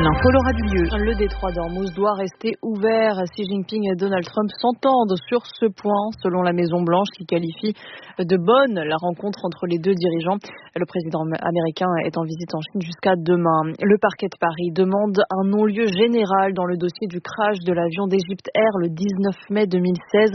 Info, Laura Dulieu. Le détroit d'Ormuz doit rester ouvert. Xi Jinping et Donald Trump s'entendent sur ce point, selon la Maison-Blanche, qui qualifie de bonne la rencontre entre les deux dirigeants. Le président américain est en visite en Chine jusqu'à demain. Le parquet de Paris demande un non-lieu général dans le dossier du crash de l'avion d'Egypte Air le 19 mai 2016.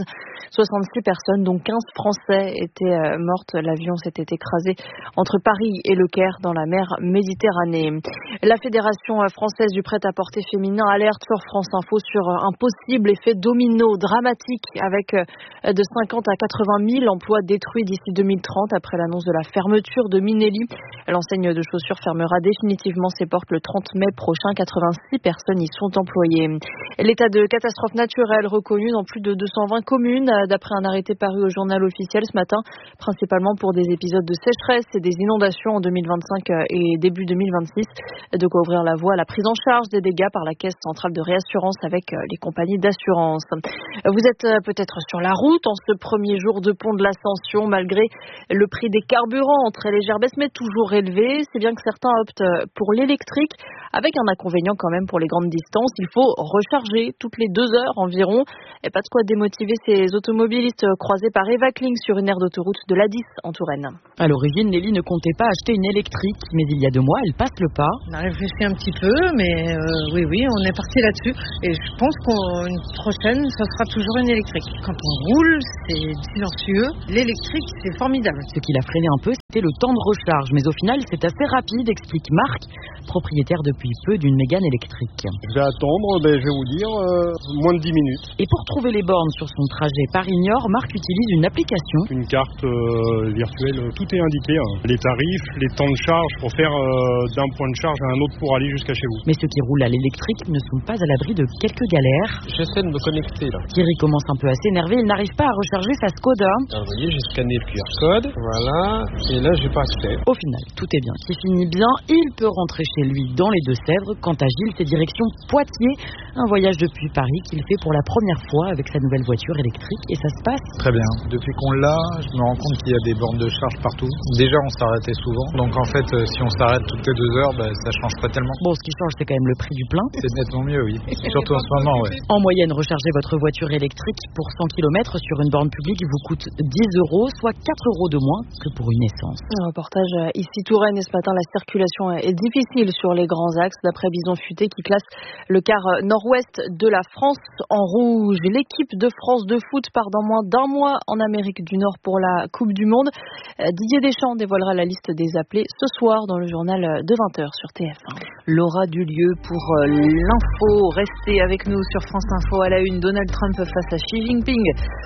66 personnes, dont 15 Français, étaient mortes. L'avion s'était écrasé entre Paris et Le Caire dans la mer Méditerranée. La Fédération française du prêt-à-porter féminin alerte sur France Info sur un possible effet domino dramatique avec de 50 à 80 000 emplois détruits d'ici 2030 après l'annonce de la fermeture de Minelli. L'enseigne de chaussures fermera définitivement ses portes le 30 mai prochain. 86 personnes y sont employées. L'état de catastrophe naturelle reconnu dans plus de 220 communes d'après un arrêté paru au journal officiel ce matin, principalement pour des épisodes de sécheresse et des inondations en 2025 et début 2026. De quoi ouvrir la voie à la prise en charge des dégâts par la Caisse centrale de réassurance avec les compagnies d'assurance. Vous êtes peut-être sur la route en ce premier jour de pont de l'Ascension, malgré le prix des carburants, très légère baisse mais toujours élevé. C'est bien que certains optent pour l'électrique, avec un inconvénient quand même pour les grandes distances. Il faut recharger toutes les 2 heures environ. Et pas de quoi démotiver ces automobilistes croisés par Eva Kling sur une aire d'autoroute de l'A10 en Touraine. À l'origine, Nelly ne comptait pas acheter une électrique, mais il y a 2 mois, elle passe le pas. On a réfléchi un petit peu, mais oui, on est parti là-dessus. Et je pense qu'une prochaine, ça sera toujours une électrique. Quand on roule, c'est silencieux. L'électrique, c'est formidable. Ce qui l'a freiné un peu, c'était le temps de recharge. Mais au final, c'est assez rapide, explique Marc, propriétaire depuis peu d'une Mégane électrique. Je vais attendre, je vais vous dire, moins de 10 minutes. Et pour trouver les bornes sur son trajet Paris-Niort, Marc utilise une application. Une carte virtuelle, tout est indiqué. Les tarifs, les temps de charge pour faire d'un point de charge à un autre pour aller jusqu'à chez vous. Mais ceux qui roulent à l'électrique ne sont pas à l'abri de quelques galères. J'essaie de me connecter là. Thierry commence un peu à s'énerver, il n'arrive pas à recharger sa Skoda. Alors, vous voyez, j'ai scanné le QR code, voilà, et là j'ai pas accès. Au final, tout est bien. Qui finit bien, il peut rentrer chez lui dans les Deux-Sèvres. Quant à Gilles, c'est direction Poitiers, un voyage depuis Paris qu'il fait pour la première fois avec sa nouvelle voiture électrique, et ça se passe très bien. Depuis qu'on l'a, je me rends compte qu'il y a des bornes de charge partout. Déjà, on s'arrêtait souvent, donc en fait, si on s'arrête toutes les 2 heures, ça change pas tellement. Bon, ce qui change, c'est quand même le prix du plein. C'est nettement mieux, oui. Surtout en ce moment, ouais. En moyenne, recharger votre voiture électrique pour 100 km sur une borne publique vous coûte 10 €, soit 4 € de moins que pour une essence. Un reportage ici Touraine, et ce matin, la circulation est difficile sur les grands axes, d'après Bison Futé qui classe le quart nord-ouest de la France en rouge. L'équipe de France de foot part dans moins d'1 mois en Amérique du Nord pour la Coupe du Monde. Didier Deschamps dévoilera la liste des appelés ce soir dans le journal de 20h sur TF1. Laura Dulieu pour l'info. Restez avec nous sur France Info à la une. Donald Trump face à Xi Jinping.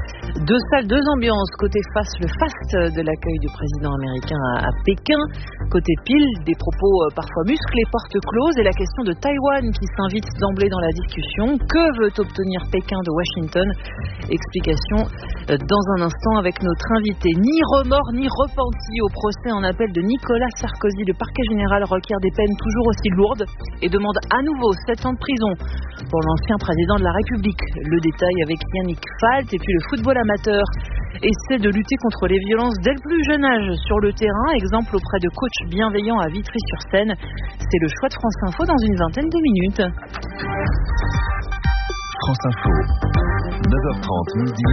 2 salles, 2 ambiances. Côté face, le faste de l'accueil du président américain à Pékin. Côté pile, des propos parfois musclés, portes closes, et la question de Taïwan qui s'invite d'emblée dans la discussion. Que veut obtenir Pékin de Washington? Explication dans un instant avec notre invité. Ni remords ni repenti au procès en appel de Nicolas Sarkozy. Le parquet général requiert des peines toujours aussi lourdes et demande à nouveau 7 ans de prison pour l'ancien président de la République. Le détail avec Yannick Falt. Et puis le football amateur essaie de lutter contre les violences dès le plus jeune âge sur le terrain. Exemple auprès de coachs bienveillants à Vitry-sur-Seine. C'est le choix de France Info dans une vingtaine de minutes. France Info, 9h30 midi.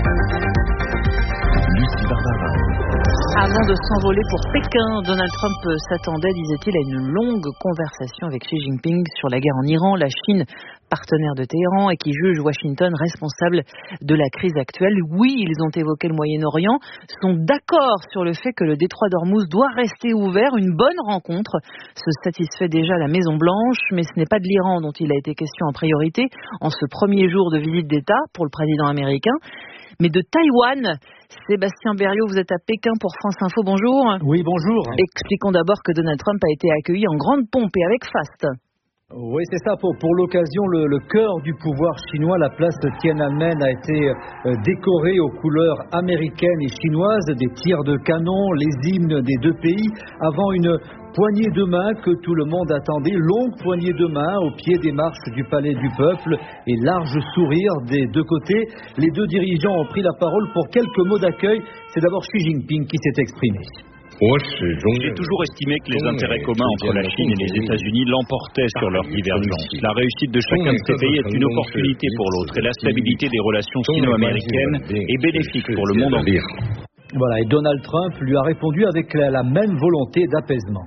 Lucie Barbara. Avant de s'envoler pour Pékin, Donald Trump s'attendait, disait-il, à une longue conversation avec Xi Jinping sur la guerre en Iran, la Chine, partenaire de Téhéran, et qui juge Washington responsable de la crise actuelle. Oui, ils ont évoqué le Moyen-Orient, sont d'accord sur le fait que le détroit d'Ormuz doit rester ouvert. Une bonne rencontre se satisfait déjà la Maison-Blanche, mais ce n'est pas de l'Iran dont il a été question en priorité en ce premier jour de visite d'État pour le président américain, mais de Taïwan. Sébastien Berriot, vous êtes à Pékin pour France Info, bonjour. Oui, bonjour. Expliquons d'abord que Donald Trump a été accueilli en grande pompe et avec faste. Oui, c'est ça. Pour l'occasion, le cœur du pouvoir chinois, la place Tiananmen, a été décorée aux couleurs américaines et chinoises, des tirs de canon, les hymnes des 2 pays, avant une poignée de main que tout le monde attendait, longue poignée de main au pied des marches du Palais du Peuple et large sourire des 2 côtés. Les 2 dirigeants ont pris la parole pour quelques mots d'accueil. C'est d'abord Xi Jinping qui s'est exprimé. J'ai toujours estimé que les intérêts communs entre la Chine et les États-Unis l'emportaient sur leurs divergences. La réussite de chacun de ces pays est une opportunité pour l'autre et la stabilité des relations sino-américaines est bénéfique pour le monde entier. Voilà, et Donald Trump lui a répondu avec la même volonté d'apaisement.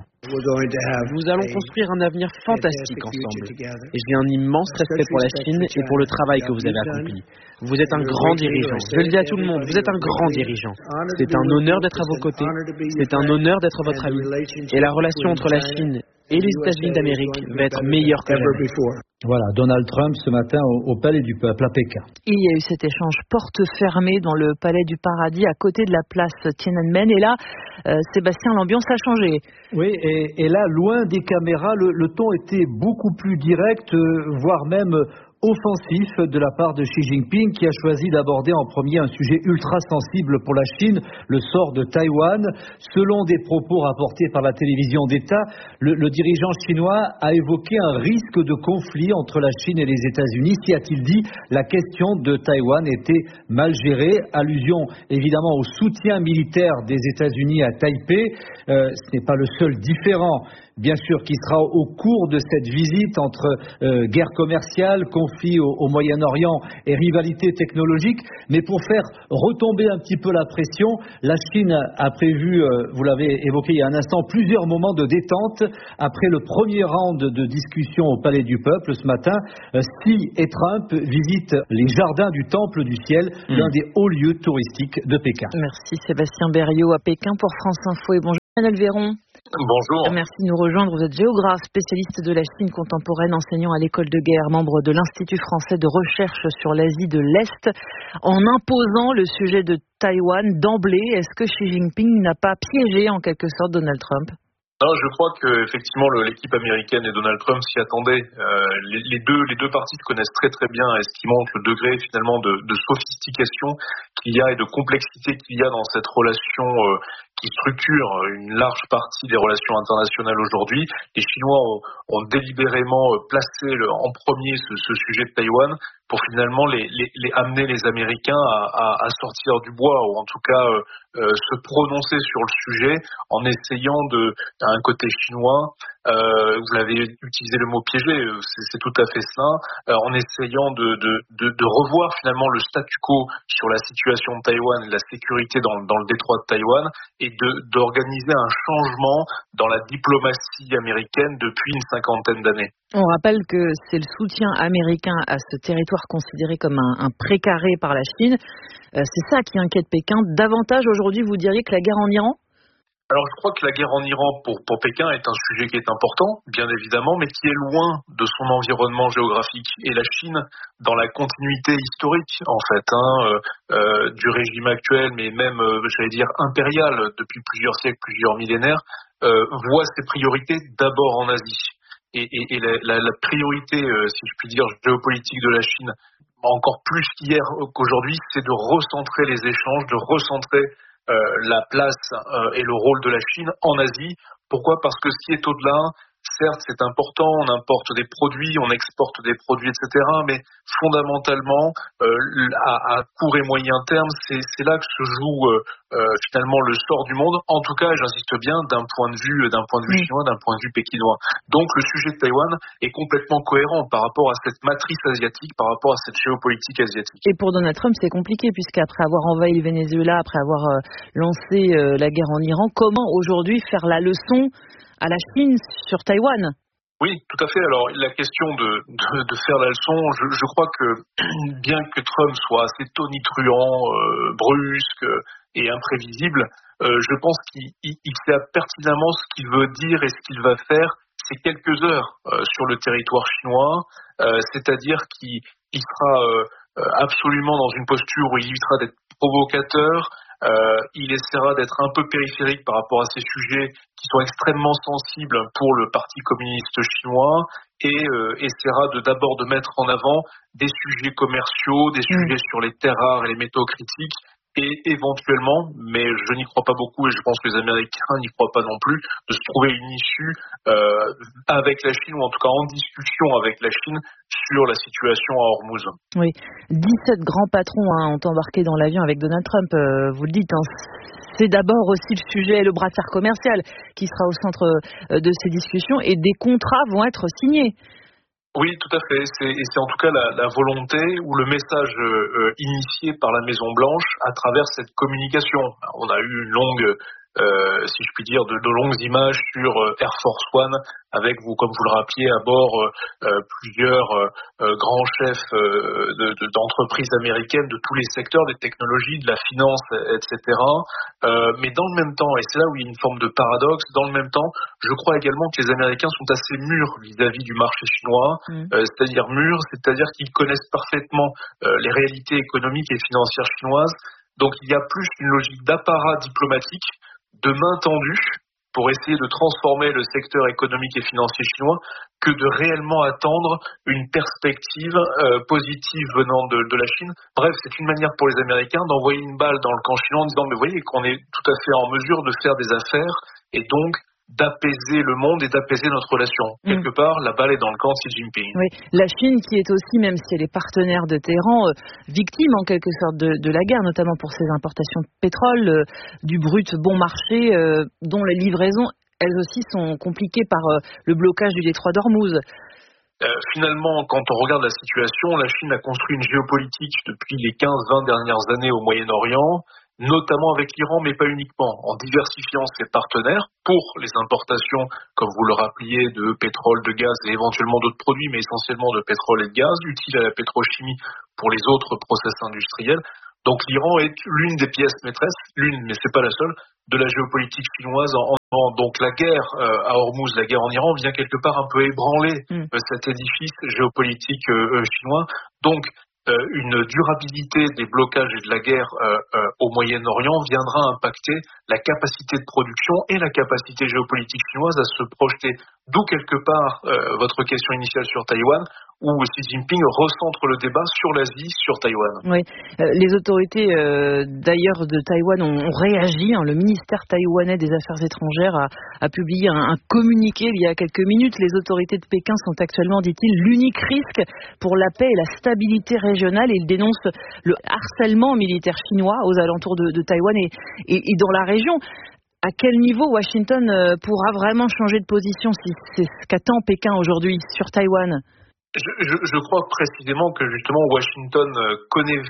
Nous allons construire un avenir fantastique ensemble. Et j'ai un immense respect pour la Chine et pour le travail que vous avez accompli. Vous êtes un grand dirigeant. Je le dis à tout le monde, vous êtes un grand dirigeant. C'est un honneur d'être à vos côtés. C'est un honneur d'être votre ami. Et la relation entre la Chine et les États-Unis d'Amérique va être meilleure que jamais. Voilà, Donald Trump ce matin au Palais du Peuple à Pékin. Il y a eu cet échange porte fermée dans le Palais du Paradis à côté de la place Tiananmen. Et là, Sébastien, l'ambiance a changé. Oui, et là, loin des caméras, le ton était beaucoup plus direct, voire même offensif de la part de Xi Jinping, qui a choisi d'aborder en premier un sujet ultra sensible pour la Chine, le sort de Taïwan. Selon des propos rapportés par la télévision d'État, le dirigeant chinois a évoqué un risque de conflit entre la Chine et les États-Unis si, a-t-il dit, la question de Taïwan était mal gérée. Allusion évidemment au soutien militaire des États-Unis à Taipei. Ce n'est pas le seul différend, bien sûr, qui sera au cours de cette visite entre guerre commerciale, conflit au Moyen-Orient et rivalité technologique. Mais pour faire retomber un petit peu la pression, la Chine a prévu, vous l'avez évoqué il y a un instant, plusieurs moments de détente après le premier round de discussion au Palais du Peuple ce matin. Xi et Trump visitent les jardins du Temple du Ciel, l'un des hauts lieux touristiques de Pékin. Merci Sébastien Berriot à Pékin pour France Info et bonjour Emmanuel Véron. Bonjour. Merci de nous rejoindre. Vous êtes géographe, spécialiste de la Chine contemporaine, enseignant à l'école de guerre, membre de l'Institut français de recherche sur l'Asie de l'Est. En imposant le sujet de Taïwan d'emblée, est-ce que Xi Jinping n'a pas piégé en quelque sorte Donald Trump ? Non, je crois que effectivement l'équipe américaine et Donald Trump s'y attendaient. Les deux parties se connaissent très très bien, et ce qui montre le degré finalement de sophistication qu'il y a et de complexité qu'il y a dans cette relation qui structure une large partie des relations internationales aujourd'hui. Les Chinois ont délibérément placé en premier ce sujet de Taïwan pour finalement amener les Américains à sortir du bois, ou en tout cas se prononcer sur le sujet en essayant d'un côté chinois, vous l'avez utilisé le mot piégé, c'est tout à fait ça, en essayant de revoir finalement le statu quo sur la situation de Taïwan et la sécurité dans le détroit de Taïwan, et d'organiser un changement dans la diplomatie américaine depuis une 50aine d'années. On rappelle que c'est le soutien américain à ce territoire considéré comme un précaré par la Chine. C'est ça qui inquiète Pékin. Davantage aujourd'hui, vous diriez, que la guerre en Iran ? Alors je crois que la guerre en Iran pour Pékin est un sujet qui est important, bien évidemment, mais qui est loin de son environnement géographique. Et la Chine, dans la continuité historique en fait, du régime actuel, mais même, j'allais dire, impérial depuis plusieurs siècles, plusieurs millénaires, voit ses priorités d'abord en Asie. Et la priorité, si je puis dire, géopolitique de la Chine, encore plus qu'hier qu'aujourd'hui, c'est de recentrer les échanges, de recentrer la place et le rôle de la Chine en Asie. Pourquoi ? Parce que ce qui est au-delà, certes c'est important, on importe des produits, on exporte des produits, etc. Mais fondamentalement, à court et moyen terme, c'est là que se joue finalement le sort du monde. En tout cas, j'insiste bien, d'un point de vue chinois, d'un point de vue pékinois. Donc le sujet de Taïwan est complètement cohérent par rapport à cette matrice asiatique, par rapport à cette géopolitique asiatique. Et pour Donald Trump, c'est compliqué, puisqu'après avoir envahi le Venezuela, après avoir lancé la guerre en Iran, comment aujourd'hui faire la leçon à la Chine sur Taïwan ? Oui, tout à fait. Alors, la question de faire la leçon, je crois que bien que Trump soit assez tonitruant, brusque et imprévisible, je pense qu'il sait pertinemment ce qu'il veut dire et ce qu'il va faire ces quelques heures sur le territoire chinois, c'est-à-dire qu'il sera absolument dans une posture où il évitera d'être provocateur. Il essaiera d'être un peu périphérique par rapport à ces sujets qui sont extrêmement sensibles pour le Parti communiste chinois, et essaiera d'abord de mettre en avant des sujets commerciaux, des sujets sur les terres rares et les métaux critiques, et éventuellement, mais je n'y crois pas beaucoup et je pense que les Américains n'y croient pas non plus, de se trouver une issue avec la Chine ou en tout cas en discussion avec la Chine sur la situation à Hormuz. Oui, 17 grands patrons ont embarqué dans l'avion avec Donald Trump, vous le dites. C'est d'abord aussi le sujet, le bras de fer commercial qui sera au centre de ces discussions et des contrats vont être signés. Oui, tout à fait. C'est en tout cas la volonté ou le message initié par la Maison-Blanche à travers cette communication. On a eu une longue, si je puis dire, de longues images sur Air Force One avec, comme vous le rappeliez, à bord plusieurs grands chefs d'entreprises américaines de tous les secteurs, des technologies, de la finance, etc. Mais dans le même temps, et c'est là où il y a une forme de paradoxe, dans le même temps, je crois également que les Américains sont assez mûrs vis-à-vis du marché chinois, c'est-à-dire qu'ils connaissent parfaitement les réalités économiques et financières chinoises. Donc il y a plus une logique d'apparat diplomatique, de main tendue, pour essayer de transformer le secteur économique et financier chinois, que de réellement attendre une perspective positive venant de la Chine. Bref, c'est une manière pour les Américains d'envoyer une balle dans le camp chinois en disant « mais voyez qu'on est tout à fait en mesure de faire des affaires et donc d'apaiser le monde et d'apaiser notre relation. » Quelque part, la balle est dans le camp de Xi Jinping. Oui, la Chine qui est aussi, même si elle est partenaire de Téhéran, victime en quelque sorte de la guerre, notamment pour ses importations de pétrole, du brut bon marché, dont les livraisons, elles aussi, sont compliquées par le blocage du détroit d'Ormuz. Finalement, quand on regarde la situation, la Chine a construit une géopolitique depuis les 15-20 dernières années au Moyen-Orient, notamment avec l'Iran, mais pas uniquement, en diversifiant ses partenaires pour les importations, comme vous le rappeliez, de pétrole, de gaz et éventuellement d'autres produits, mais essentiellement de pétrole et de gaz, utiles à la pétrochimie pour les autres process industriels. Donc l'Iran est l'une des pièces maîtresses, mais c'est pas la seule, de la géopolitique chinoise en Iran. Donc la guerre à Hormuz, la guerre en Iran vient quelque part un peu ébranler cet édifice géopolitique chinois. Donc une durabilité des blocages et de la guerre au Moyen-Orient viendra impacter la capacité de production et la capacité géopolitique chinoise à se projeter. D'où quelque part votre question initiale sur Taïwan, où Xi Jinping recentre le débat sur l'Asie, sur Taïwan. Oui, les autorités d'ailleurs de Taïwan ont réagi. Le ministère taïwanais des Affaires étrangères a publié un communiqué il y a quelques minutes. Les autorités de Pékin sont actuellement, dit-il, l'unique risque pour la paix et la stabilité régionale. Il dénonce le harcèlement militaire chinois aux alentours de Taïwan et dans la région. À quel niveau Washington pourra vraiment changer de position si c'est ce qu'attend Pékin aujourd'hui sur Taïwan ? Je crois précisément que justement Washington connaît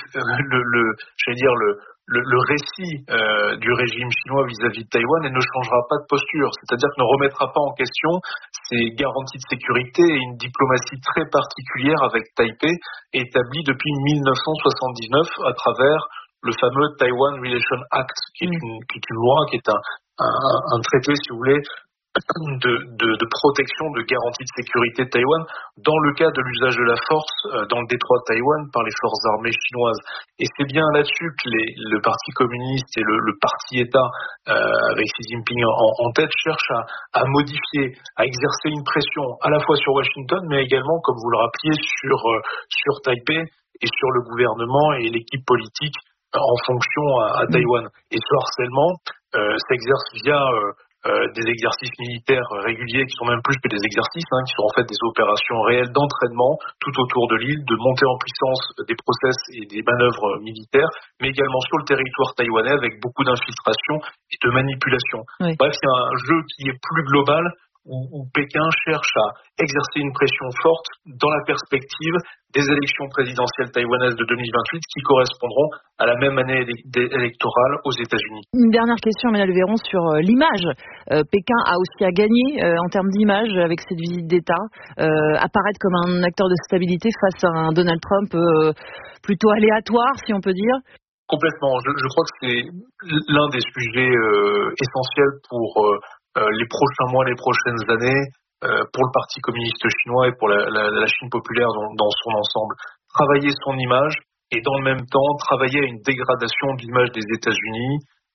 le récit du régime chinois vis-à-vis de Taïwan et ne changera pas de posture, c'est-à-dire que ne remettra pas en question ses garanties de sécurité et une diplomatie très particulière avec Taipei établie depuis 1979 à travers le fameux Taiwan Relation Act, qui est une loi, qui est un traité, si vous voulez, de protection, de garantie de sécurité de Taïwan dans le cas de l'usage de la force dans le détroit de Taïwan par les forces armées chinoises. Et c'est bien là-dessus que le Parti communiste et le Parti État, avec Xi Jinping en tête, cherchent à modifier, à exercer une pression à la fois sur Washington, mais également, comme vous le rappeliez, sur Taipei et sur le gouvernement et l'équipe politique en fonction à Taïwan. Et ce harcèlement s'exerce via des exercices militaires réguliers qui sont même plus que des exercices, qui sont en fait des opérations réelles d'entraînement tout autour de l'île, de montée en puissance des process et des manœuvres militaires, mais également sur le territoire taïwanais avec beaucoup d'infiltration et de manipulation. Oui. Bref, il y a un jeu qui est plus global où Pékin cherche à exercer une pression forte dans la perspective des élections présidentielles taïwanaises de 2028 qui correspondront à la même année électorale aux États-Unis. Une dernière question, Emmanuel Véron, sur l'image. Pékin a aussi à gagner en termes d'image avec cette visite d'État, apparaître comme un acteur de stabilité face à un Donald Trump plutôt aléatoire, si on peut dire. Complètement. Je crois que c'est l'un des sujets essentiels pour les prochains mois, les prochaines années, pour le Parti communiste chinois et pour la Chine populaire dans son ensemble. Travailler son image et dans le même temps travailler à une dégradation de l'image des États-Unis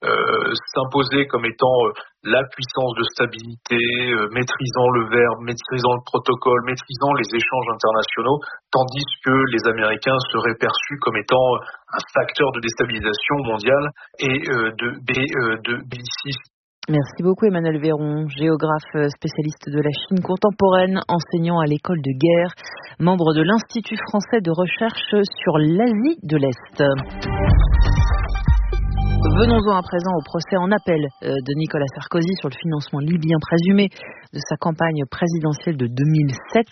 s'imposer comme étant la puissance de stabilité, maîtrisant le verbe, maîtrisant le protocole, maîtrisant les échanges internationaux, tandis que les Américains seraient perçus comme étant un facteur de déstabilisation mondiale et de bellicisme. Merci beaucoup Emmanuel Véron, géographe spécialiste de la Chine contemporaine, enseignant à l'école de guerre, membre de l'Institut français de recherche sur l'Asie de l'Est. Venons-en à présent au procès en appel de Nicolas Sarkozy sur le financement libyen présumé de sa campagne présidentielle de 2007.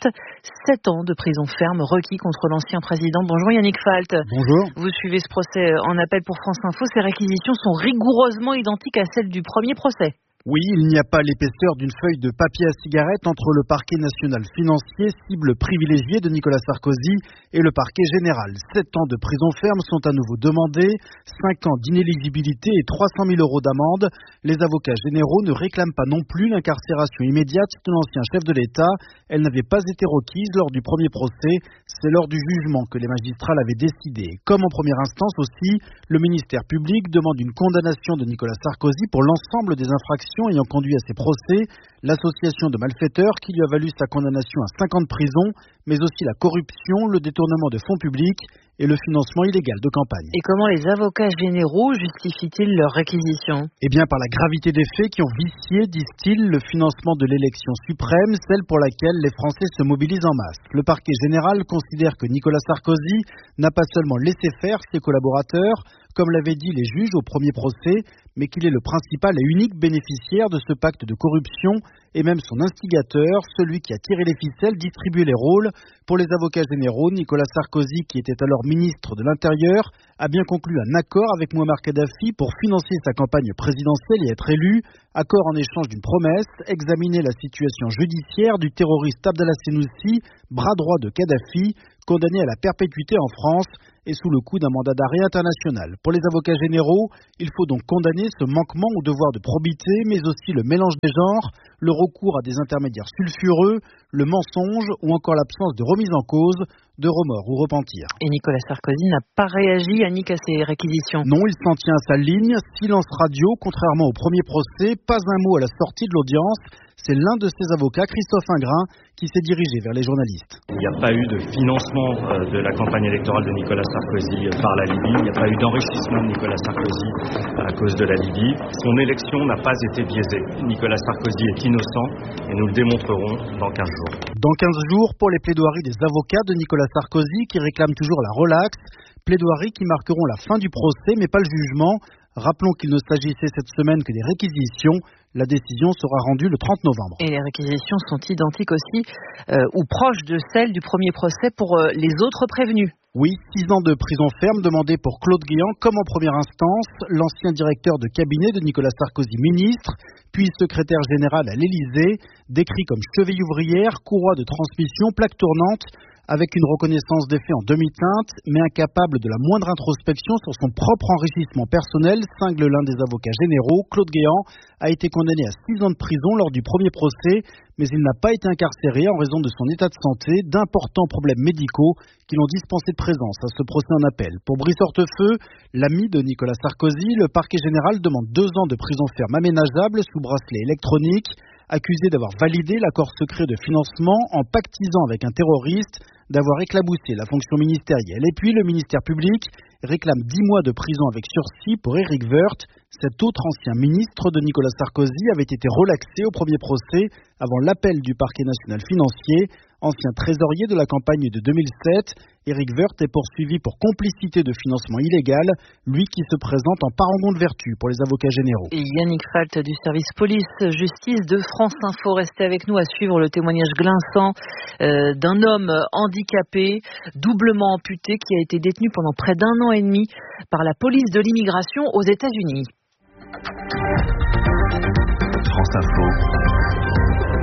7 ans de prison ferme requis contre l'ancien président. Bonjour Yannick Falt. Bonjour. Vous suivez ce procès en appel pour France Info. Ces réquisitions sont rigoureusement identiques à celles du premier procès. Oui, il n'y a pas l'épaisseur d'une feuille de papier à cigarette entre le parquet national financier, cible privilégiée de Nicolas Sarkozy, et le parquet général. 7 ans de prison ferme sont à nouveau demandés, 5 ans d'inéligibilité et 300 000 € d'amende. Les avocats généraux ne réclament pas non plus l'incarcération immédiate de l'ancien chef de l'État. Elle n'avait pas été requise lors du premier procès. C'est lors du jugement que les magistrats l'avaient décidé. Comme en première instance aussi, le ministère public demande une condamnation de Nicolas Sarkozy pour l'ensemble des infractions ayant conduit à ses procès, l'association de malfaiteurs qui lui a valu sa condamnation à 5 ans de prison, mais aussi la corruption, le détournement de fonds publics et le financement illégal de campagne. Et comment les avocats généraux justifient-ils leur réquisition ? Eh bien par la gravité des faits qui ont vicié, disent-ils, le financement de l'élection suprême, celle pour laquelle les Français se mobilisent en masse. Le parquet général considère que Nicolas Sarkozy n'a pas seulement laissé faire ses collaborateurs, comme l'avaient dit les juges au premier procès, mais qu'il est le principal et unique bénéficiaire de ce pacte de corruption et même son instigateur, celui qui a tiré les ficelles, distribué les rôles. Pour les avocats généraux, Nicolas Sarkozy, qui était alors ministre de l'Intérieur, a bien conclu un accord avec Mouammar Kadhafi pour financer sa campagne présidentielle et être élu. Accord en échange d'une promesse, examiner la situation judiciaire du terroriste Abdallah Senoussi, bras droit de Kadhafi, condamné à la perpétuité en France et sous le coup d'un mandat d'arrêt international. Pour les avocats généraux, il faut donc condamner ce manquement au devoir de probité, mais aussi le mélange des genres, le recours à des intermédiaires sulfureux, le mensonge ou encore l'absence de remise en cause, de remords ou repentir. Et Nicolas Sarkozy n'a pas réagi, Yannick, à ces réquisitions. Non, il s'en tient à sa ligne, silence radio, contrairement au premier procès, pas un mot à la sortie de l'audience. C'est l'un de ses avocats, Christophe Ingrin, qui s'est dirigé vers les journalistes. Il n'y a pas eu de financement de la campagne électorale de Nicolas Sarkozy par la Libye. Il n'y a pas eu d'enrichissement de Nicolas Sarkozy à cause de la Libye. Son élection n'a pas été biaisée. Nicolas Sarkozy est innocent et nous le démontrerons dans 15 jours. Dans 15 jours, pour les plaidoiries des avocats de Nicolas Sarkozy qui réclament toujours la relaxe, plaidoiries qui marqueront la fin du procès mais pas le jugement. Rappelons qu'il ne s'agissait cette semaine que des réquisitions. La décision sera rendue le 30 novembre. Et les réquisitions sont identiques aussi, ou proches de celles du premier procès pour les autres prévenus. Oui, 6 ans de prison ferme demandés pour Claude Guéant, comme en première instance, l'ancien directeur de cabinet de Nicolas Sarkozy, ministre, puis secrétaire général à l'Élysée, décrit comme cheville ouvrière, courroie de transmission, plaque tournante, avec une reconnaissance des faits en demi-teinte, mais incapable de la moindre introspection sur son propre enrichissement personnel, cingle l'un des avocats généraux. Claude Guéant a été condamné à 6 ans de prison lors du premier procès, mais il n'a pas été incarcéré en raison de son état de santé, d'importants problèmes médicaux qui l'ont dispensé de présence à ce procès en appel. Pour Brice Hortefeux, l'ami de Nicolas Sarkozy, le parquet général demande 2 ans de prison ferme aménageable sous bracelet électronique, accusé d'avoir validé l'accord secret de financement en pactisant avec un terroriste, d'avoir éclaboussé la fonction ministérielle. Et puis le ministère public réclame 10 mois de prison avec sursis pour Éric Woerth. Cet autre ancien ministre de Nicolas Sarkozy avait été relaxé au premier procès avant l'appel du parquet national financier. Ancien trésorier de la campagne de 2007, Éric Woerth est poursuivi pour complicité de financement illégal, lui qui se présente en parangon de vertu pour les avocats généraux. Et Yannick Falt du service police-justice de France Info, restez avec nous à suivre le témoignage glinçant d'un homme handicapé, doublement amputé, qui a été détenu pendant près d'1 an et demi par la police de l'immigration aux États-Unis. France Info,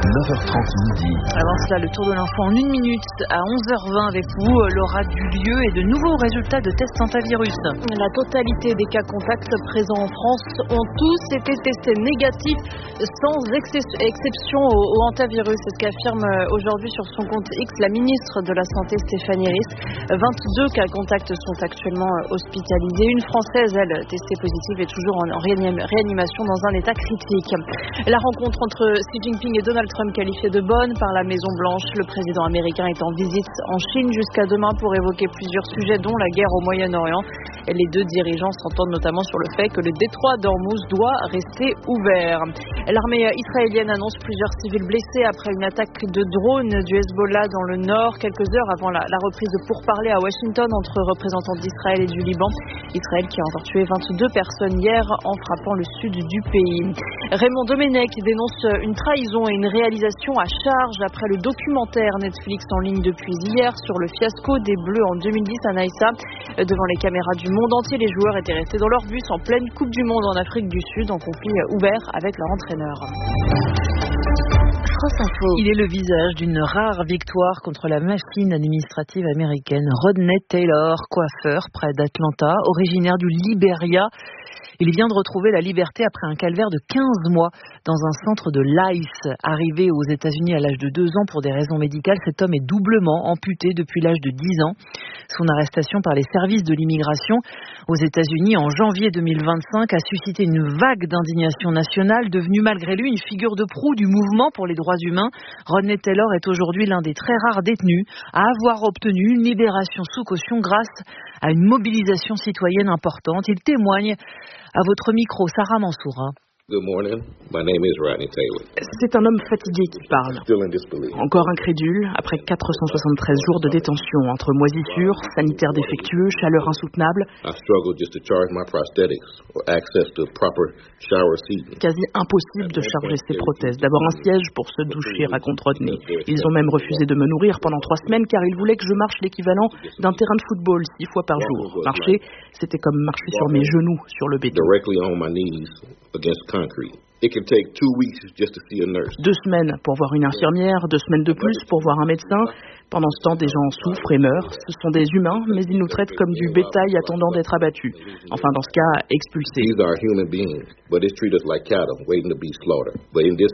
9h30 midi. Avant cela, le tour de l'info en 1 minute à 11h20 avec vous, Laura Dulieu, et de nouveaux résultats de tests antivirus. La totalité des cas contacts présents en France ont tous été testés négatifs sans exception au antivirus. C'est ce qu'affirme aujourd'hui sur son compte X la ministre de la Santé Stéphanie Rist. 22 cas contacts sont actuellement hospitalisés. Une Française, elle, testée positive, est toujours en réanimation dans un état critique. La rencontre entre Xi Jinping et Donald Trump qualifiée de bonne par la Maison-Blanche. Le président américain est en visite en Chine jusqu'à demain pour évoquer plusieurs sujets dont la guerre au Moyen-Orient. Les deux dirigeants s'entendent notamment sur le fait que le détroit d'Ormuz doit rester ouvert. L'armée israélienne annonce plusieurs civils blessés après une attaque de drone du Hezbollah dans le nord, quelques heures avant la reprise de pourparlers à Washington entre représentants d'Israël et du Liban. Israël qui a encore tué 22 personnes hier en frappant le sud du pays. Raymond Domenech dénonce une trahison et une réalisation à charge après le documentaire Netflix en ligne depuis hier sur le fiasco des Bleus en 2010 à Naïssa. Devant les caméras du monde entier, les joueurs étaient restés dans leur bus en pleine Coupe du Monde en Afrique du Sud en conflit ouvert avec leur entraîneur. Il est le visage d'une rare victoire contre la machine administrative américaine. Rodney Taylor, coiffeur près d'Atlanta, originaire du Liberia. Il vient de retrouver la liberté après un calvaire de 15 mois dans un centre de l'ICE. Arrivé aux États-Unis à l'âge de 2 ans pour des raisons médicales, cet homme est doublement amputé depuis l'âge de 10 ans. Son arrestation par les services de l'immigration aux États-Unis en janvier 2025 a suscité une vague d'indignation nationale, devenue malgré lui une figure de proue du mouvement pour les droits humains. Rodney Taylor est aujourd'hui l'un des très rares détenus à avoir obtenu une libération sous caution grâce à une mobilisation citoyenne importante. Il témoigne à votre micro, Sarah Mansoura. Good morning. My name is Rodney Taylor. C'est un homme fatigué qui parle. Encore incrédule, après 473 jours de détention entre moisissures, sanitaires défectueux, chaleur insoutenable. I struggle just to charge my prosthetics or access to proper shower seating. Quasi impossible de charger ses prothèses. D'abord un siège pour se doucher, raconte Rodney. Ils ont même refusé de me nourrir pendant 3 semaines car ils voulaient que je marche l'équivalent d'un terrain de football 6 fois par jour. Marcher, c'était comme marcher sur mes genoux sur le béton. Directly on my knees against concrete. It can take 2 weeks just to see a nurse. 2 semaines pour voir une infirmière, 2 semaines de plus pour voir un médecin. Pendant ce temps, des gens souffrent et meurent. Ce sont des humains, mais ils nous traitent comme du bétail attendant d'être abattu. Enfin, dans ce cas, expulsés. These are human beings, but it's treated us like cattle waiting to be slaughtered. But in this